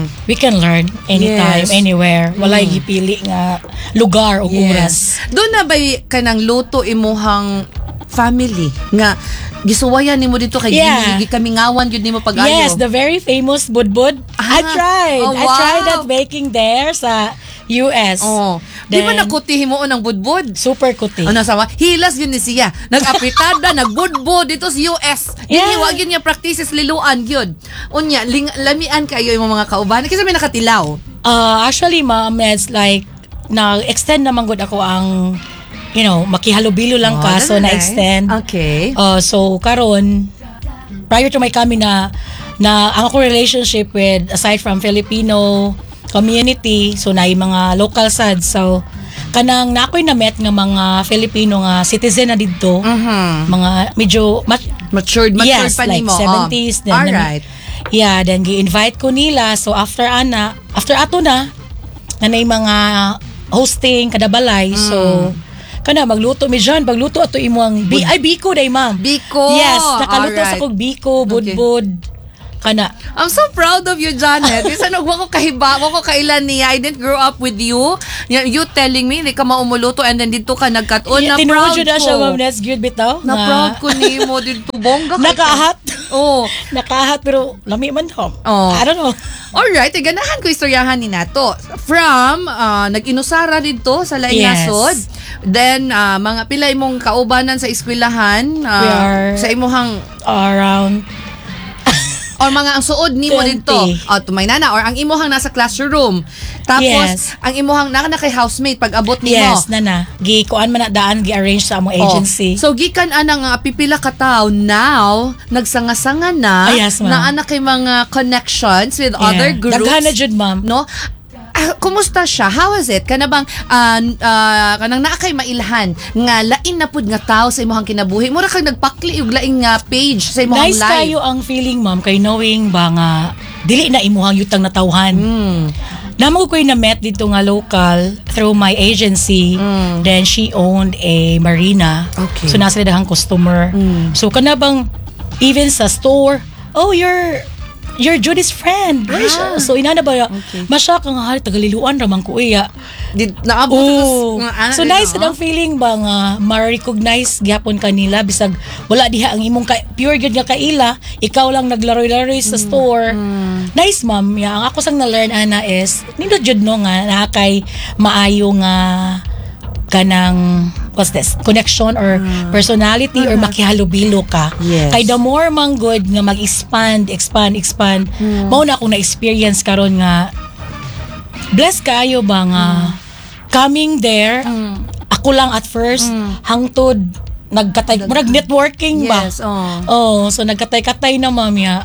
we can learn anytime, Yes. anywhere. Walay gipili nga lugar o oras. Doon na ba ka ng luto imuhang family nga gisuwayan nimo dito kay Yeah. gini kami ngawan gyud nimo pag-ayo. Yes, the very famous budbud. I Ah. tried. Oh, I wow. tried that baking there sa U S. Oh. Di ba Then, nakutihi mo ng budbud? super kuti. Ano sama? Hilas yun ni siya. Nag-apritada, nagbudbud dito sa U S. Yeah. Dili wa gyud niya practices liluan gyud. Unya, ling, lamian kayo yung mga kauban. Kasi may nakatilaw. Uh, actually, ma'am, it's like, na-extend naman good ako ang, you know, makihalubilo lang Oh, ka, that's so nice. na-extend. Okay. Uh, so, karon prior to my coming na, na ang ako relationship with, aside from Filipino community, so na yung mga local sad. So, kanang na ako'y na-met nga mga Filipino nga citizen na dito. Mhm. Mga medyo, mat, Matured, matured yes, pa like nimo. seventies. Oh. Then, Alright. Yeah, then gi-invite ko nila. So after ana, after ato na, na na yung mga hosting kada balay. Mm. So kana magluto mi dyan, magluto ato imong bi ay biko day ma'am. Biko. Yes, nakaluto Alright. sa kog biko, budbud. Kana. I'm so proud of you, Janet. Isa nag ko kahiba, ko kailan niya. I didn't grow up with you. You, you telling me, hindi ka maumuluto and then dito ka nagkat-on. Na Tinuod proud yun na ko. siya ma'am, that's good bitaw. Na proud ko ni mo dito. Bongga ka. Nakahat. Oh. Nakahat pero lami man ho. Oh. I don't know. Alright, eh, ganahan ko istoryahan ni nato. From, uh, nag-inusara dito sa Laing Yes. Nasod. Then, uh, mga pilay mong kaubanan sa eskwelahan. Uh, We are- sa imuhang Around or mga ang suod nimo twenty. dito. O, tumay nana. Or ang imuhang nasa classroom. Tapos, Yes. ang imuhang naka na kay housemate pag abot nimo. yes, nana. Gi kuan man na daan gi-arrange sa among agency. Oh. So, gikan anang uh, pipila ka tao now, nagsanga-sanga na, Ah, yes, ma'am. na anak kay mga connections with other groups. Daghan na jud ma'am. No? Ah, kumusta siya? How is it? Kana bang uh, uh, kanang naa kay mailhan nga lain na pud nga tao sa imong kinabuhi. Mura kang nagpakli og laing nga page sa imong Nice life. kayo ang feeling ma'am kay knowing ba nga dili na imuhang yutang natawhan. Mm. Namo ko na met dito nga local through my agency. Mm. Then she owned a marina. Okay. So nasa dahang customer. Mm. So kana bang even sa store, oh you're you're Judy's friend. Where is Ah. siya? So inana ba Okay. masya ka nga tagaliluan ramang ko iya. Di, naabot Oh. nga ana So rin, nice no? ang feeling ba nga ma-recognize gyapon kanila bisag wala diha ang imong ka, pure gyud nga kaila, ikaw lang naglaroy-laroy sa store. Nice ma'am. Ya, ang ako sang na-learn ana is nindot jud no nga nakay maayo nga kanang what's this connection or personality or makihalubilo ka. Yes. Kay the more man good nga mag-expand, expand, expand. Mao na akong na-experience karon nga blessed kayo ba nga coming there, ako lang at first, hangtod, nagkatay, murag networking ba? Yes, oh. Oh, so nagkatay-katay na mamaya.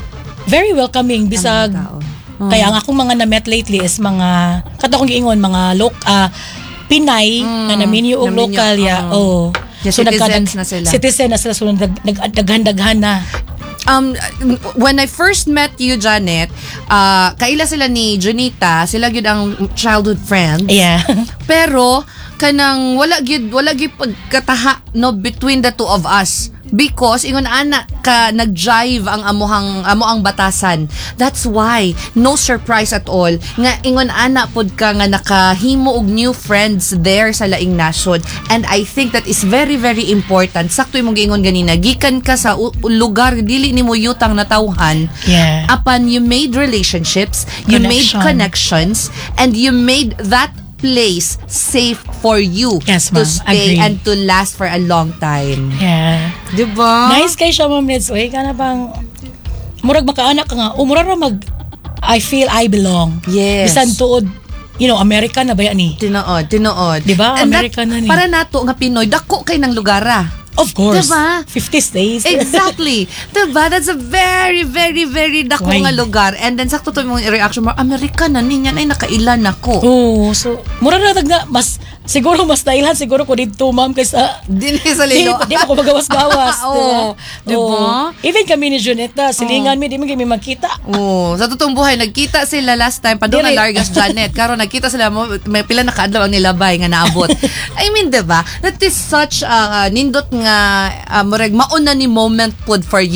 Very welcoming, bisag, tao. kaya ang akong mga na-met lately is mga, kata kong giingon, mga lok, ah, Pinay, na naminyo og naminyo, local ya. oh. Oh. Yeah, citizens na sila. Citizen na sila, so nag, nag, daghan-daghan na. Um, when I first met you, Janet, uh, kaila sila ni Junita, sila gyud ang childhood friends. Yeah. Pero kanang wala gyud wala gyud pagkataha no between the two of us. Because ingon ana ka nag-jive ang amuhang amoang batasan. That's why no surprise at all nga ingon ana pod ka nga nakahimo og new friends there sa Laing Nasod. And I think that is very very important. Sakto imong giingon ganina, gikan ka sa u- lugar dili nimo yutang natawhan. Yeah. Upon you made relationships, you made Connection. connections, and you made that place safe for you Yes, to ma'am. stay Agree. and to last for a long time. Yeah. Diba? Nice kay siya, Ma'am Neds. Uy, ka na bang, murag makaanak ka nga, o mura ra mag, I feel I belong. Yes. Bisan tuod, you know, American na ba yan ni? Tinood, tinood. Diba? And that- American na ni. Para nato nga Pinoy, dako kay ng lugara. Of course. Diba? fifty states. Exactly. Diba? That's a very, very, very dako Wide. nga lugar. And then sakto to yung reaction mo, American na niyan ay nakailan ako. Oh, so, mura na tagna, mas, siguro mas nailan, siguro ko dito, ma'am, kaysa, Dili sa di, lilo. di ako magawas-gawas. Oo. Diba? Even kami ni Junetta, silingan mi, di mo kami magkita. Oh, sa totoong buhay nagkita sila last time pa doon Dili. na Largas Janet. Karon nagkita sila mo may pila na kaadlaw ang nilabay nga naabot. I mean, 'di ba? That is such a uh, nindot nga uh, murag mauna ni moment pod for you.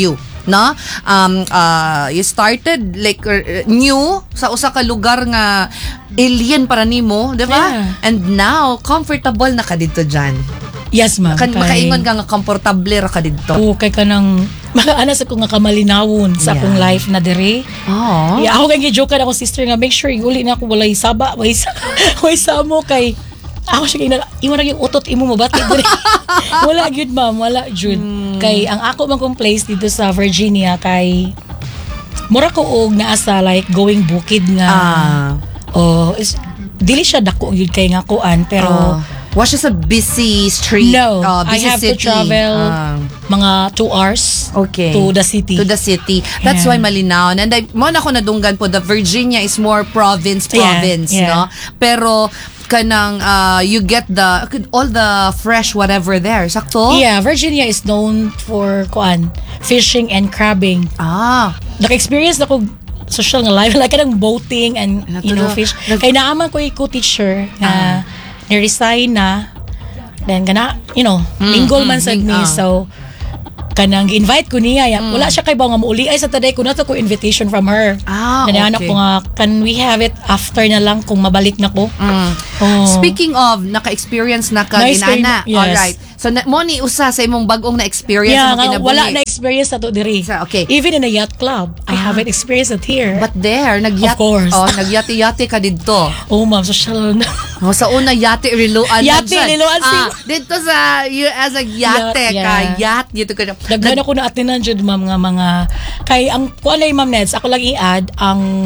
no? Um uh, you started like uh, new sa usa ka lugar nga alien para nimo, di ba? Yeah. And now comfortable na ka dito dyan. Yes, ma'am. Kan makaingon ka nga komportable ra ka dito. Oo, kay ka nang makaana sa ko nga kamalinawon sa Yeah. akong life na dire. Oh. Yeah, ako kay gi-joke ako sister nga make sure iguli na ako walay saba, walay sa walay samo kay ako siya kay imo ra yung utot imo mabati dire. Wala gyud ma'am, wala gyud. Hmm. Kay ang ako man kong place dito sa Virginia kay mura ko og naa sa like going bukid nga. Ah. Oh, is dili siya dako gyud kay nga kuan pero Oh. Was just a busy street. no, uh, I busy have city. to travel Ah. mga two hours Okay. to the city. To the city. That's Yeah. why malinaw. And I, mo na ko nadunggan po, the Virginia is more province, Yeah, province, yeah. no? Pero, kanang, uh, you get the, all the fresh whatever there. Sakto? Yeah, Virginia is known for kuan, fishing and crabbing. Ah. Naka-experience na ko social nga life like kanang boating and you know Natural. fish. Nag- Kay naaman ko ko teacher nga ni-resign na then kana you know mingle man mm, sad ming- me ah. so kanang invite ko niya ya. Wala siya kay ba nga muuli ay sa taday ko nato ko invitation from her. Ah, Nanahanap okay. ko nga can we have it after na lang kung mabalik na ko. Mm. Oh. Speaking of, naka-experience na ka, Nice ginana. kayo- yes. Alright. So, na, mo ni usa sa imong bagong na-experience Yeah, mo nga, kinabuhi. wala na experience na to diri. So, okay. Even in a yacht club, I haven't experienced it here. But there, nagyat, Of course. Oh, nagyati-yati ka dito. oh ma'am, social na. Oh, sa una, yate, riluan. na Yate, dyan. riluan, Ah, si- dito sa, you, as a yate Yeah, ka, yeah. yacht, dito ka. Daghan ako na atinan jud ma'am nga mga kay ang kuan lay ma'am Neds ako lang i-add ang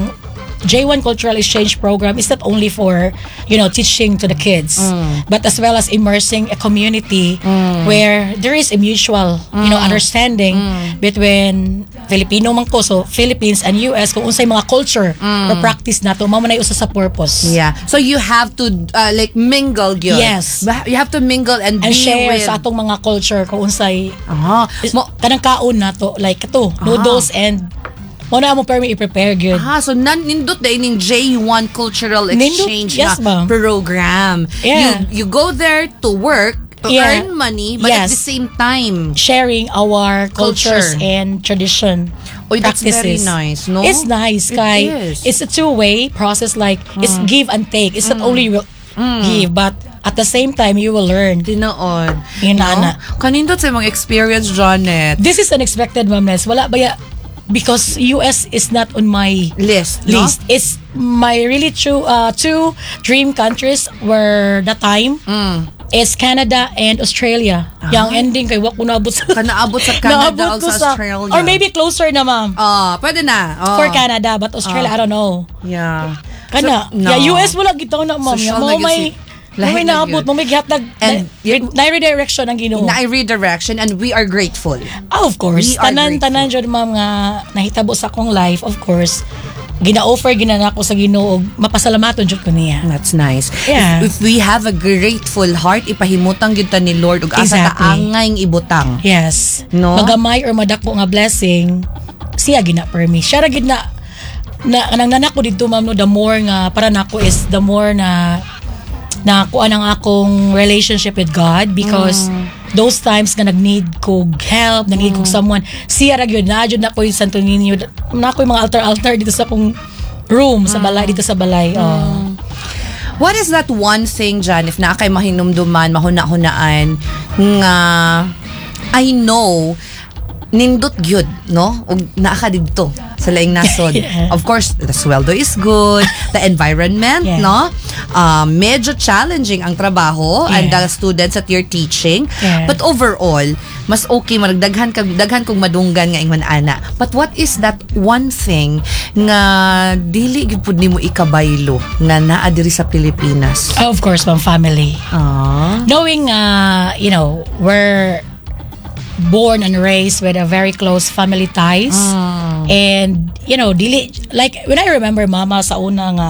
J one Cultural Exchange Program is not only for, you know, teaching to the kids, but as well as immersing a community where there is a mutual, you know, understanding between Filipino man ko, so Philippines and U S kung unsay mga culture or practice nato, mao man ay usa sa purpose. Yeah. So you have to uh, like mingle yun. Yes. Ba- You have to mingle and, And be share with. sa atong mga culture kung unsay Ah, is- mo, kanang kaon nato like ito, noodles and mo na mo permi i-prepare gyud. ah, so nan, nindot da ining J one Cultural Nindot, Exchange yes, na ma'am. program. Yeah. You, you go there to work, to Yeah. earn money, but at Yes. the same time, Sharing our cultures Culture. and tradition. Oy, that's practices. very nice, no? It's nice, It Kai. is. It's a two-way process. Like it's give and take. It's not only will give, but at the same time you will learn. Tinood. Yun na, na. Kanindot sa mga experience, Janet. This is unexpected, Ma'am Nes. Wala ba ya? Because U S is not on my List, no? list. It's my really true uh, two dream countries were the time. Mm. Is Canada and Australia. Yang ending kay wa ko naabot sa Kanaabot sa Canada naabot o ko sa Australia. Or maybe closer na, ma'am. Ah, pwede na. Oh. For Canada, but Australia, I don't know. Yeah. Kana, So, no. yeah, U S wala gitaw na, ma'am. Social Mo na may gyud si- mo lahi may na naabot, gyud. mo may gihatag And na, na redirection ang Ginoo. Na redirection and we are grateful. Oh, of course. We are Tanan grateful. tanan jud, ma'am, nga nahitabo sa akong life, of course. Gina-offer ginana ko sa Ginoo, mapasalamaton jud ko niya. That's nice. Yeah. If, if we have a grateful heart, ipahimutang gyud ta ni Lord ug asa Exactly. ta angay ibutang. Yes. No? Magamay or madako nga blessing, siya gina permi. Siya ra gid na na nang nanak ko dito, ma'am, no, the more nga para nako is the more na na kuan ang akong relationship with God because those times nga nag-need ko help, nag-need ko someone, siya ra gyud na jud na ko yung Santo Niño, na ko yung mga altar-altar dito sa akong room sa balay dito sa balay. Oh. What is that one thing, Jan, if na kay mahinumduman, mahuna-hunaan, nga I know, nindot gyud, no? Ug naa ka didto sa laing nasod. Yeah. Of course, the sweldo is good, the environment, Yeah. no? Um, medyo challenging ang trabaho and the Yeah. students that you're teaching. Yeah. But overall, mas okay maragdaghan kag daghan kog madunggan nga ingon ana. But what is that one thing nga dili gyud pud nimo ikabaylo nga naa diri sa Pilipinas? Of course, ma'am, family. Ah. Knowing, uh, you know, we're born and raised with a very close family ties. And, you know, dili, like, when I remember mama sa una nga,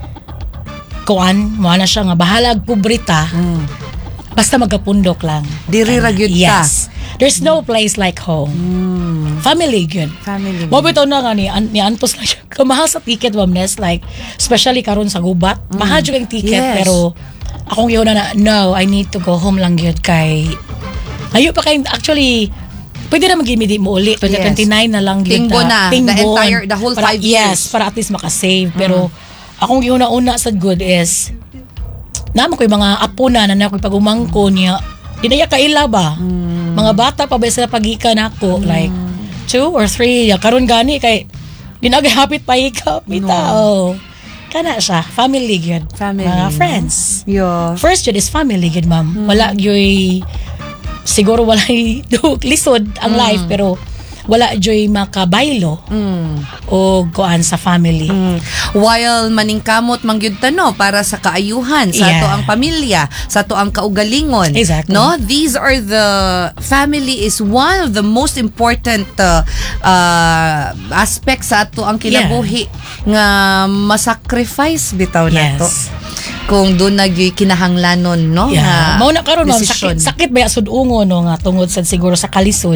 kuan, mo na siya nga, bahalag pubrita, basta magapundok lang. Diri ra gyud ta. Yes. There's no place like home. Family gyud. Family. Mo bitaw na nga ni, an, ni Antos lang siya. Kamahal sa ticket, ma'am Nes, like, especially karon sa gubat. Mahal jud ang ticket, Yes. pero akong yun na, no, I need to go home lang yun kay, layo pa kay, actually, pwede na mag-imidi mo uli. twenty twenty-nine na lang yun. Tinggo na. Tinggo. The entire, the whole para, five years. Yes, para at least makasave. Pero, akong una-una sa good is, naman ko yung mga apo na na nako'y pag-umangko niya, dinaya kaila ba? Mm. Mga bata pa ba sa pagikan ako? Mm. Like, two or three. Karon gani, kay, dinagahapit pa ikap. Bitaw. No. Kana siya. Family yun. Family. Mga friends. Yeah. First yun is family yun, ma'am. Mm. Wala yoy, siguro wala yoy lisod ang mm. life, pero wala joy makabaylo mm. o kuan sa family. Mm. While maningkamot mangyud tano para sa kaayuhan sa yeah. ato ang pamilya, sa ato ang kaugalingon. Exactly. No, these are the family is one of the most important uh, uh, aspects sa ato ang kinabuhi yeah. nga masacrifice bitaw yes. nato. Kung doon nagyoy kinahanglanon, no? Yeah. Mao na karon ma'am, sakit, sakit ba sudungo no nga tungod sa siguro sa kalisod.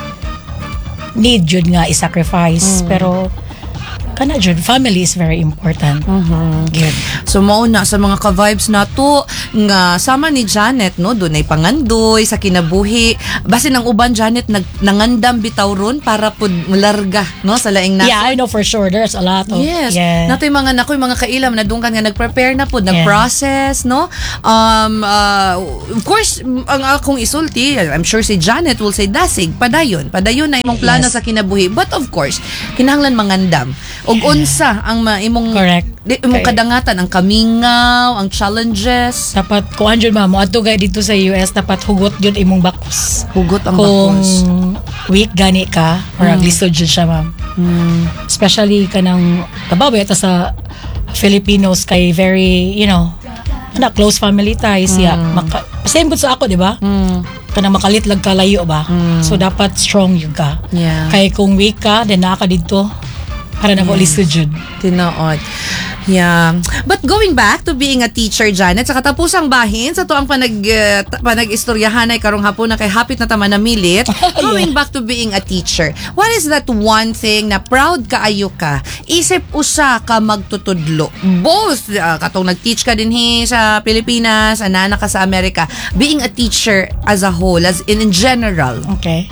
Need yun nga i-sacrifice. Mm. Pero, kana yun, family is very important. Mm-hmm. Good. So, mauna sa mga ka-vibes na to, nga sama ni Janet, no, doon ay pangandoy sa kinabuhi. Basin ang uban, Janet, nag, nangandam bitaw ron para po larga, no, sa laing nato. Yeah, I know for sure. There's a lot of, yes. Yeah. Nato yung mga nakoy mga kailam na doon ka nga nag-prepare na po, nag-process, no? Um, uh, of course, ang akong isulti, I'm sure si Janet will say, dasig, padayon. Padayon na imong plano yes. sa kinabuhi. But of course, kinahanglan mangandam. Og unsa ang ma, imong correct. Di, imong okay. kadangatan, ang kamingaw, ang challenges. Dapat, kung andyan ma'am, ato gaya dito sa U S, dapat hugot yun imong bakos. Hugot ang kung bakos. Kung weak gani ka, or mm. aglisod yun siya ma'am. Mm. Especially ka ng, tabaw ito sa Filipinos kay very, you know, na close family ties. Mm. Yeah, maka, same good sa ako, di ba? Mm. Kanang makalit lag kalayo ba? Mm. So, dapat strong yung ka. Yeah. Kaya kung weak ka, then naka dito, para na ko mm. lisod yun. Tinood. Yeah. But going back to being a teacher, Janet, sa katapusang bahin, sa to ang panag, uh, panag-istoryahan ay karong hapon na kay hapit na tama na milit, going back to being a teacher, what is that one thing na proud kaayo ka, isip usa ka magtutudlo? Both, uh, katong nag-teach ka din hi sa Pilipinas, anana ka sa Amerika, being a teacher as a whole, as in, in general. Okay.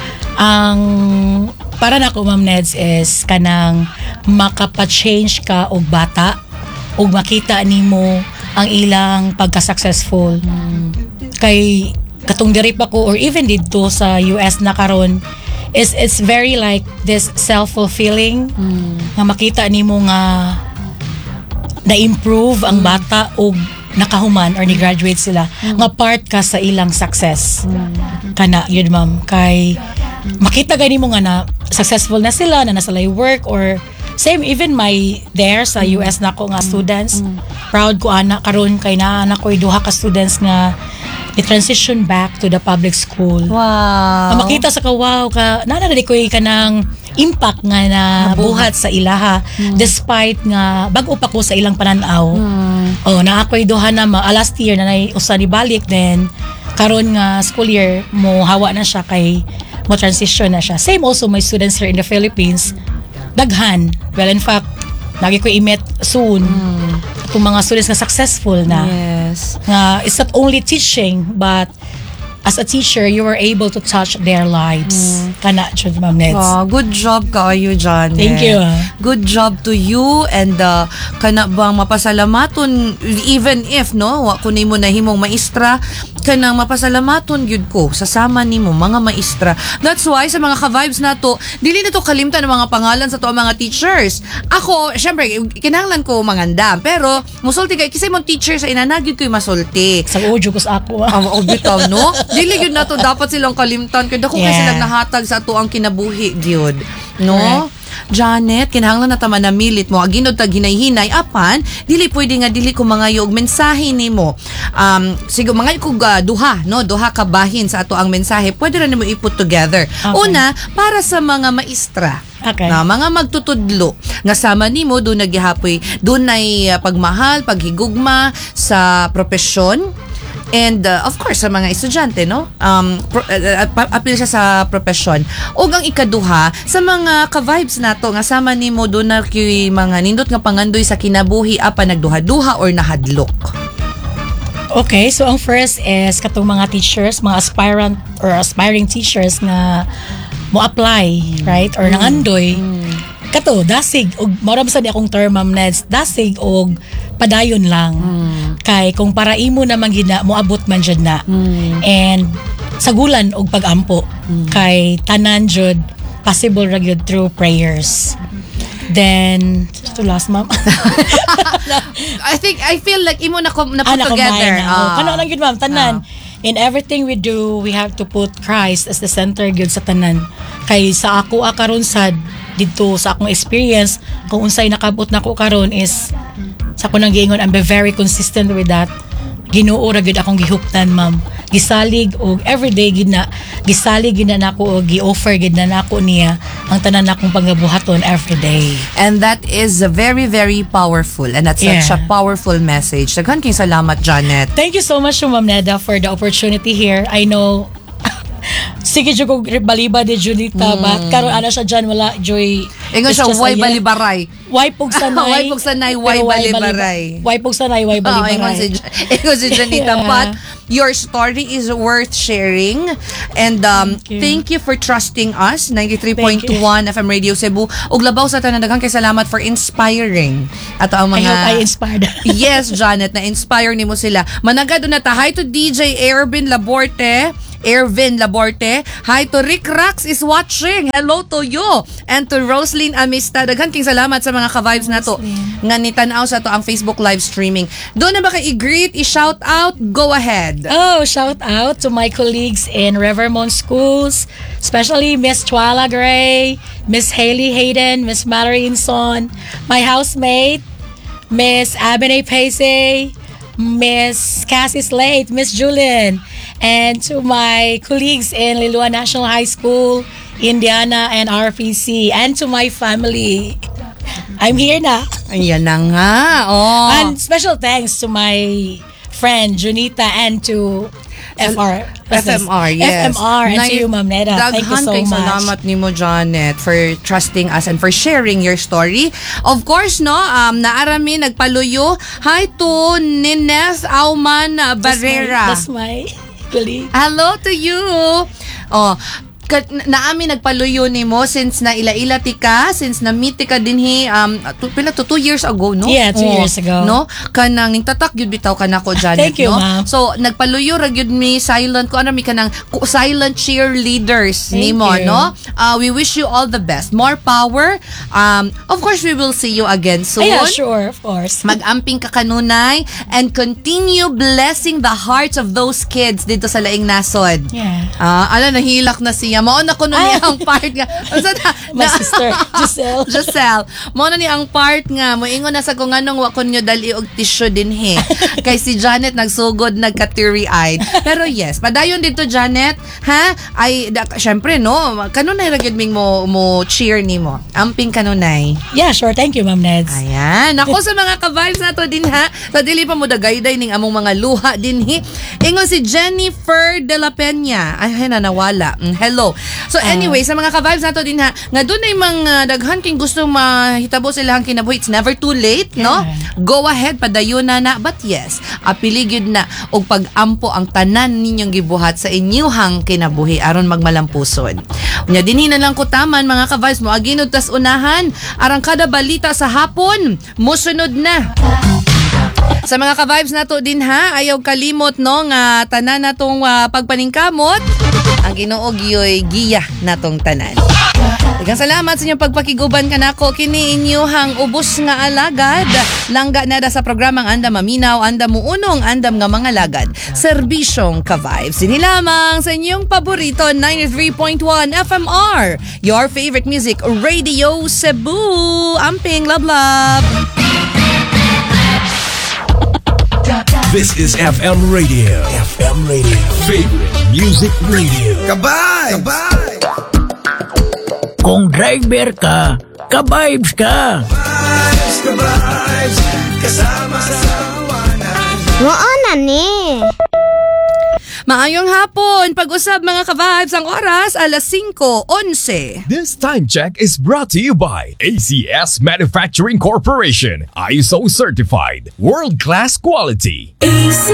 Ang para na ko Ma'am Neds is kanang makapa-change ka og bata og makita nimo ang ilang pagka-successful. Hmm. Kay katong diri pa ko or even dito sa U S na karon is it's very like this self-fulfilling hmm. nga makita nimo nga na-improve ang bata og nakahuman or ni-graduate sila mm. nga part ka sa ilang success. Mm. Kana, yun ma'am. Kay makita gani mo nga na successful na sila, na nasa lay work or same even my there sa U S na ko nga students. Mm. Proud ko ana karon kay naa na ko'y duha ka students nga i-transition back to the public school. Wow. Makita sa ka, wow, ka, nananadi ko'y ka ng impact nga na buhat sa ilaha mm. despite nga bago pa ko sa ilang pananaw. Mm. Oh, na ako'y duha na ma, last year na nay usa ni balik then karon nga school year mo hawa na siya kay mo transition na siya. Same also my students here in the Philippines. Daghan. Well, in fact, lagi ko i-meet soon. Mm. Itong mga students na successful na. Yes. Nga, it's not only teaching, but as a teacher, you were able to touch their lives. Mm. Kana, Chud Ma'am Neds. Oh, good job ka kayo, Janet. Thank you. Good job to you and uh, kana bang mapasalamaton even if, no, wa kunin mo na himong maestra, kanang mapasalamaton gyud ko sa sama nimo mga maestra. That's why sa mga ka-vibes nato, dili na to kalimtan ng mga pangalan sa to mga teachers. Ako, syempre, kinahanglan ko mangandam, pero musulti kay kisay mong teacher sa inanagyud ko'y masulti. Sa ujo ko sa ako. Ang um, bitaw, no? Dili yun na to dapat silang kalimtan kaya dako yeah. kay silang nahatag sa ato ang kinabuhi gyud, no? Right. Janet, kinahanglan na tama na milit mo aginod tag hinay-hinay apan dili pwede nga dili ko mangayo og mensahe nimo. Um siguro mangayo ko uh, duha, no? Duha ka bahin sa ato ang mensahe. Pwede ra nimo i-put together. Okay. Una, para sa mga maestra. Okay. Na mga magtutudlo nga sama nimo do nagihapoy dunay uh, pagmahal, paghigugma sa propesyon. And uh, of course sa mga estudyante, no, um pro, uh, uh, appeal siya sa profession. Ug ang ikaduha sa mga ka-vibes nato nga sama nimo do na kay mga nindot nga pangandoy sa kinabuhi apa nagduha-duha or nahadlok. Okay, so ang first is katong mga teachers, mga aspirant or aspiring teachers nga mo apply, right? Or nangandoy. Kato, dasig og mao sa di akong term, Ma'am Neds, dasig og padayon lang. Kay kung para imo naman gina moabot man jud na. And sagulan og pag-ampo kay tanan jud possible ra gyud through prayers. Then to last, Ma'am. I think I feel like imo na na Ah, put together. na. Ah. Kano lang gyud, Ma'am, tanan. In everything we do, we have to put Christ as the center gyud sa tanan. Kay sa ako a karon sad dito sa akong experience, kung unsay nakabot nako karon is sa ko nang giingon, I'm very consistent with that. Ginoo ra gyud akong gihuptan, Ma'am. Gisalig og everyday gid na gisalig gid na nako og gi-offer gid na nako niya ang tanan nakong pagabuhaton everyday. And that is very, very powerful. And that's such Yeah. a powerful message. Daghan kayong salamat, Janet. Thank you so much, Ma'am Neda, for the opportunity here. I know sige jud ko baliba di Julita, but karon ana siya dyan wala joy. Ingon siya, why balibaray? Why pug sanay? Why pug sanay, why pero balibaray? Why pug sanay, why Oh, ingon si, balibaray? ingon si Janita. Yeah. But your story is worth sharing. And um, Thank you. thank you for trusting us. ninety-three point Thank you. one F M Radio Cebu. Ug labaw sa tanan, daghang kay salamat for inspiring. At ang I mga... hope I inspired. Yes, Janet, na-inspire ni mo sila. Managado na ta. Hi to D J Ervin Laborte. Ervin Laborte. Hi to Rick Rax is watching. Hello to you. And to Roslyn Amistad. Daghan king salamat sa mga ka-vibes na to. Nga nitanaw sa to ang Facebook live streaming. Doon na ba kay i-greet, i-shout out? Go ahead. Oh, shout out to my colleagues in Rivermont Schools, especially Miss Twyla Gray, Miss Haley Hayden, Miss Mallory Inson, my housemate, Miss Abene Pace, Miss Cassie Slate, Miss Julian, and to my colleagues in Liloa National High School, Indiana, and R P C, and to my family. I'm here na. Ayan na nga. Oh. And special thanks to my friend Junita and to F R. F M R, yes. F M R and to you, Ma'am Neda. Thank you Daghan so kayong much. salamat ni mo, Janet, for trusting us and for sharing your story. Of course, no, um, naarami, nagpaluyo. Hi to Nines Auman Barrera. That's my, that's my colleague. Hello to you. Oh, ka- naami nagpaluyo ni mo since na ila-ila ti ka, since na meet ti ka dinhi um tu- pila to two years ago, no? Yeah, two Oh, years ago. No? Kanang tatak gyud bitaw kanako, Janet, Thank you, no? ma'am. So nagpaluyo ra gyud mi silent ko ano mi kanang ku- silent cheerleaders Thank nimo, you. no? Uh, we wish you all the best. More power. Um of course we will see you again soon. Yeah, sure, of course. Mag-amping ka kanunay and continue blessing the hearts of those kids dito sa Laing Nasod. Yeah. Ah, ala nahilak na siya. Mao na kuno niya ang part nga. Unsa na? My sister, Giselle. Giselle. Mao na ni ang part nga moingon na sa kung anong wa kunyo dali og tissue dinhi. Kay si Janet nagsugod nagka-teary-eyed. Pero yes, padayon dito Janet, ha? Ay da, syempre no, kanunay ra gyud ming mo mo cheer nimo. Amping kanunay. Yeah, sure. Thank you, Ma'am Neds. Ayan. Ako sa mga ka-vibes na to din ha. Sa dili pa mo dagayday ning among mga luha din hi. Ingon si Jennifer de la Peña. Ay, ay na nawala. Mm, hello. So anyway, sa mga ka-vibes na to din ha, nga doon ay mga daghan king gusto mahitabo silang kinabuhi. It's never too late, no? Go ahead, padayon na na. But yes, apili gyud na og pag-ampo ang tanan ninyong gibuhat sa inyuhang kinabuhi aron magmalampuson. Unya dinhi na lang ko taman mga ka-vibes mo aginod tas unahan arang kada balita sa hapon musunod na. Sa mga ka-vibes na to din ha, ayaw kalimot no nga tanan natong uh, pagpaningkamot ang Ginoo gyoy giya natong tanan. Daghang salamat sa inyong pagpakiguban kanako kini inyuhang ubos nga alagad. Langga na da sa programang Andam Maminaw, Andam Muunong, Andam nga mga lagad. Serbisyong ka-vibes. Sini lamang sa inyong paborito ninety-three point one F M R. Your favorite music Radio Cebu. Amping love love. This is F M Radio. F M Radio. Favorite Music Radio. Kabay! Kabay! Kung driver ka, ka-vibes ka. Vibes, kabibes, kasama sa tawanan. Oo na ni. Maayong hapon. Pag-usab mga ka-vibes ang oras alas singko onse. This time check is brought to you by A C S Manufacturing Corporation. I S O certified. World class quality.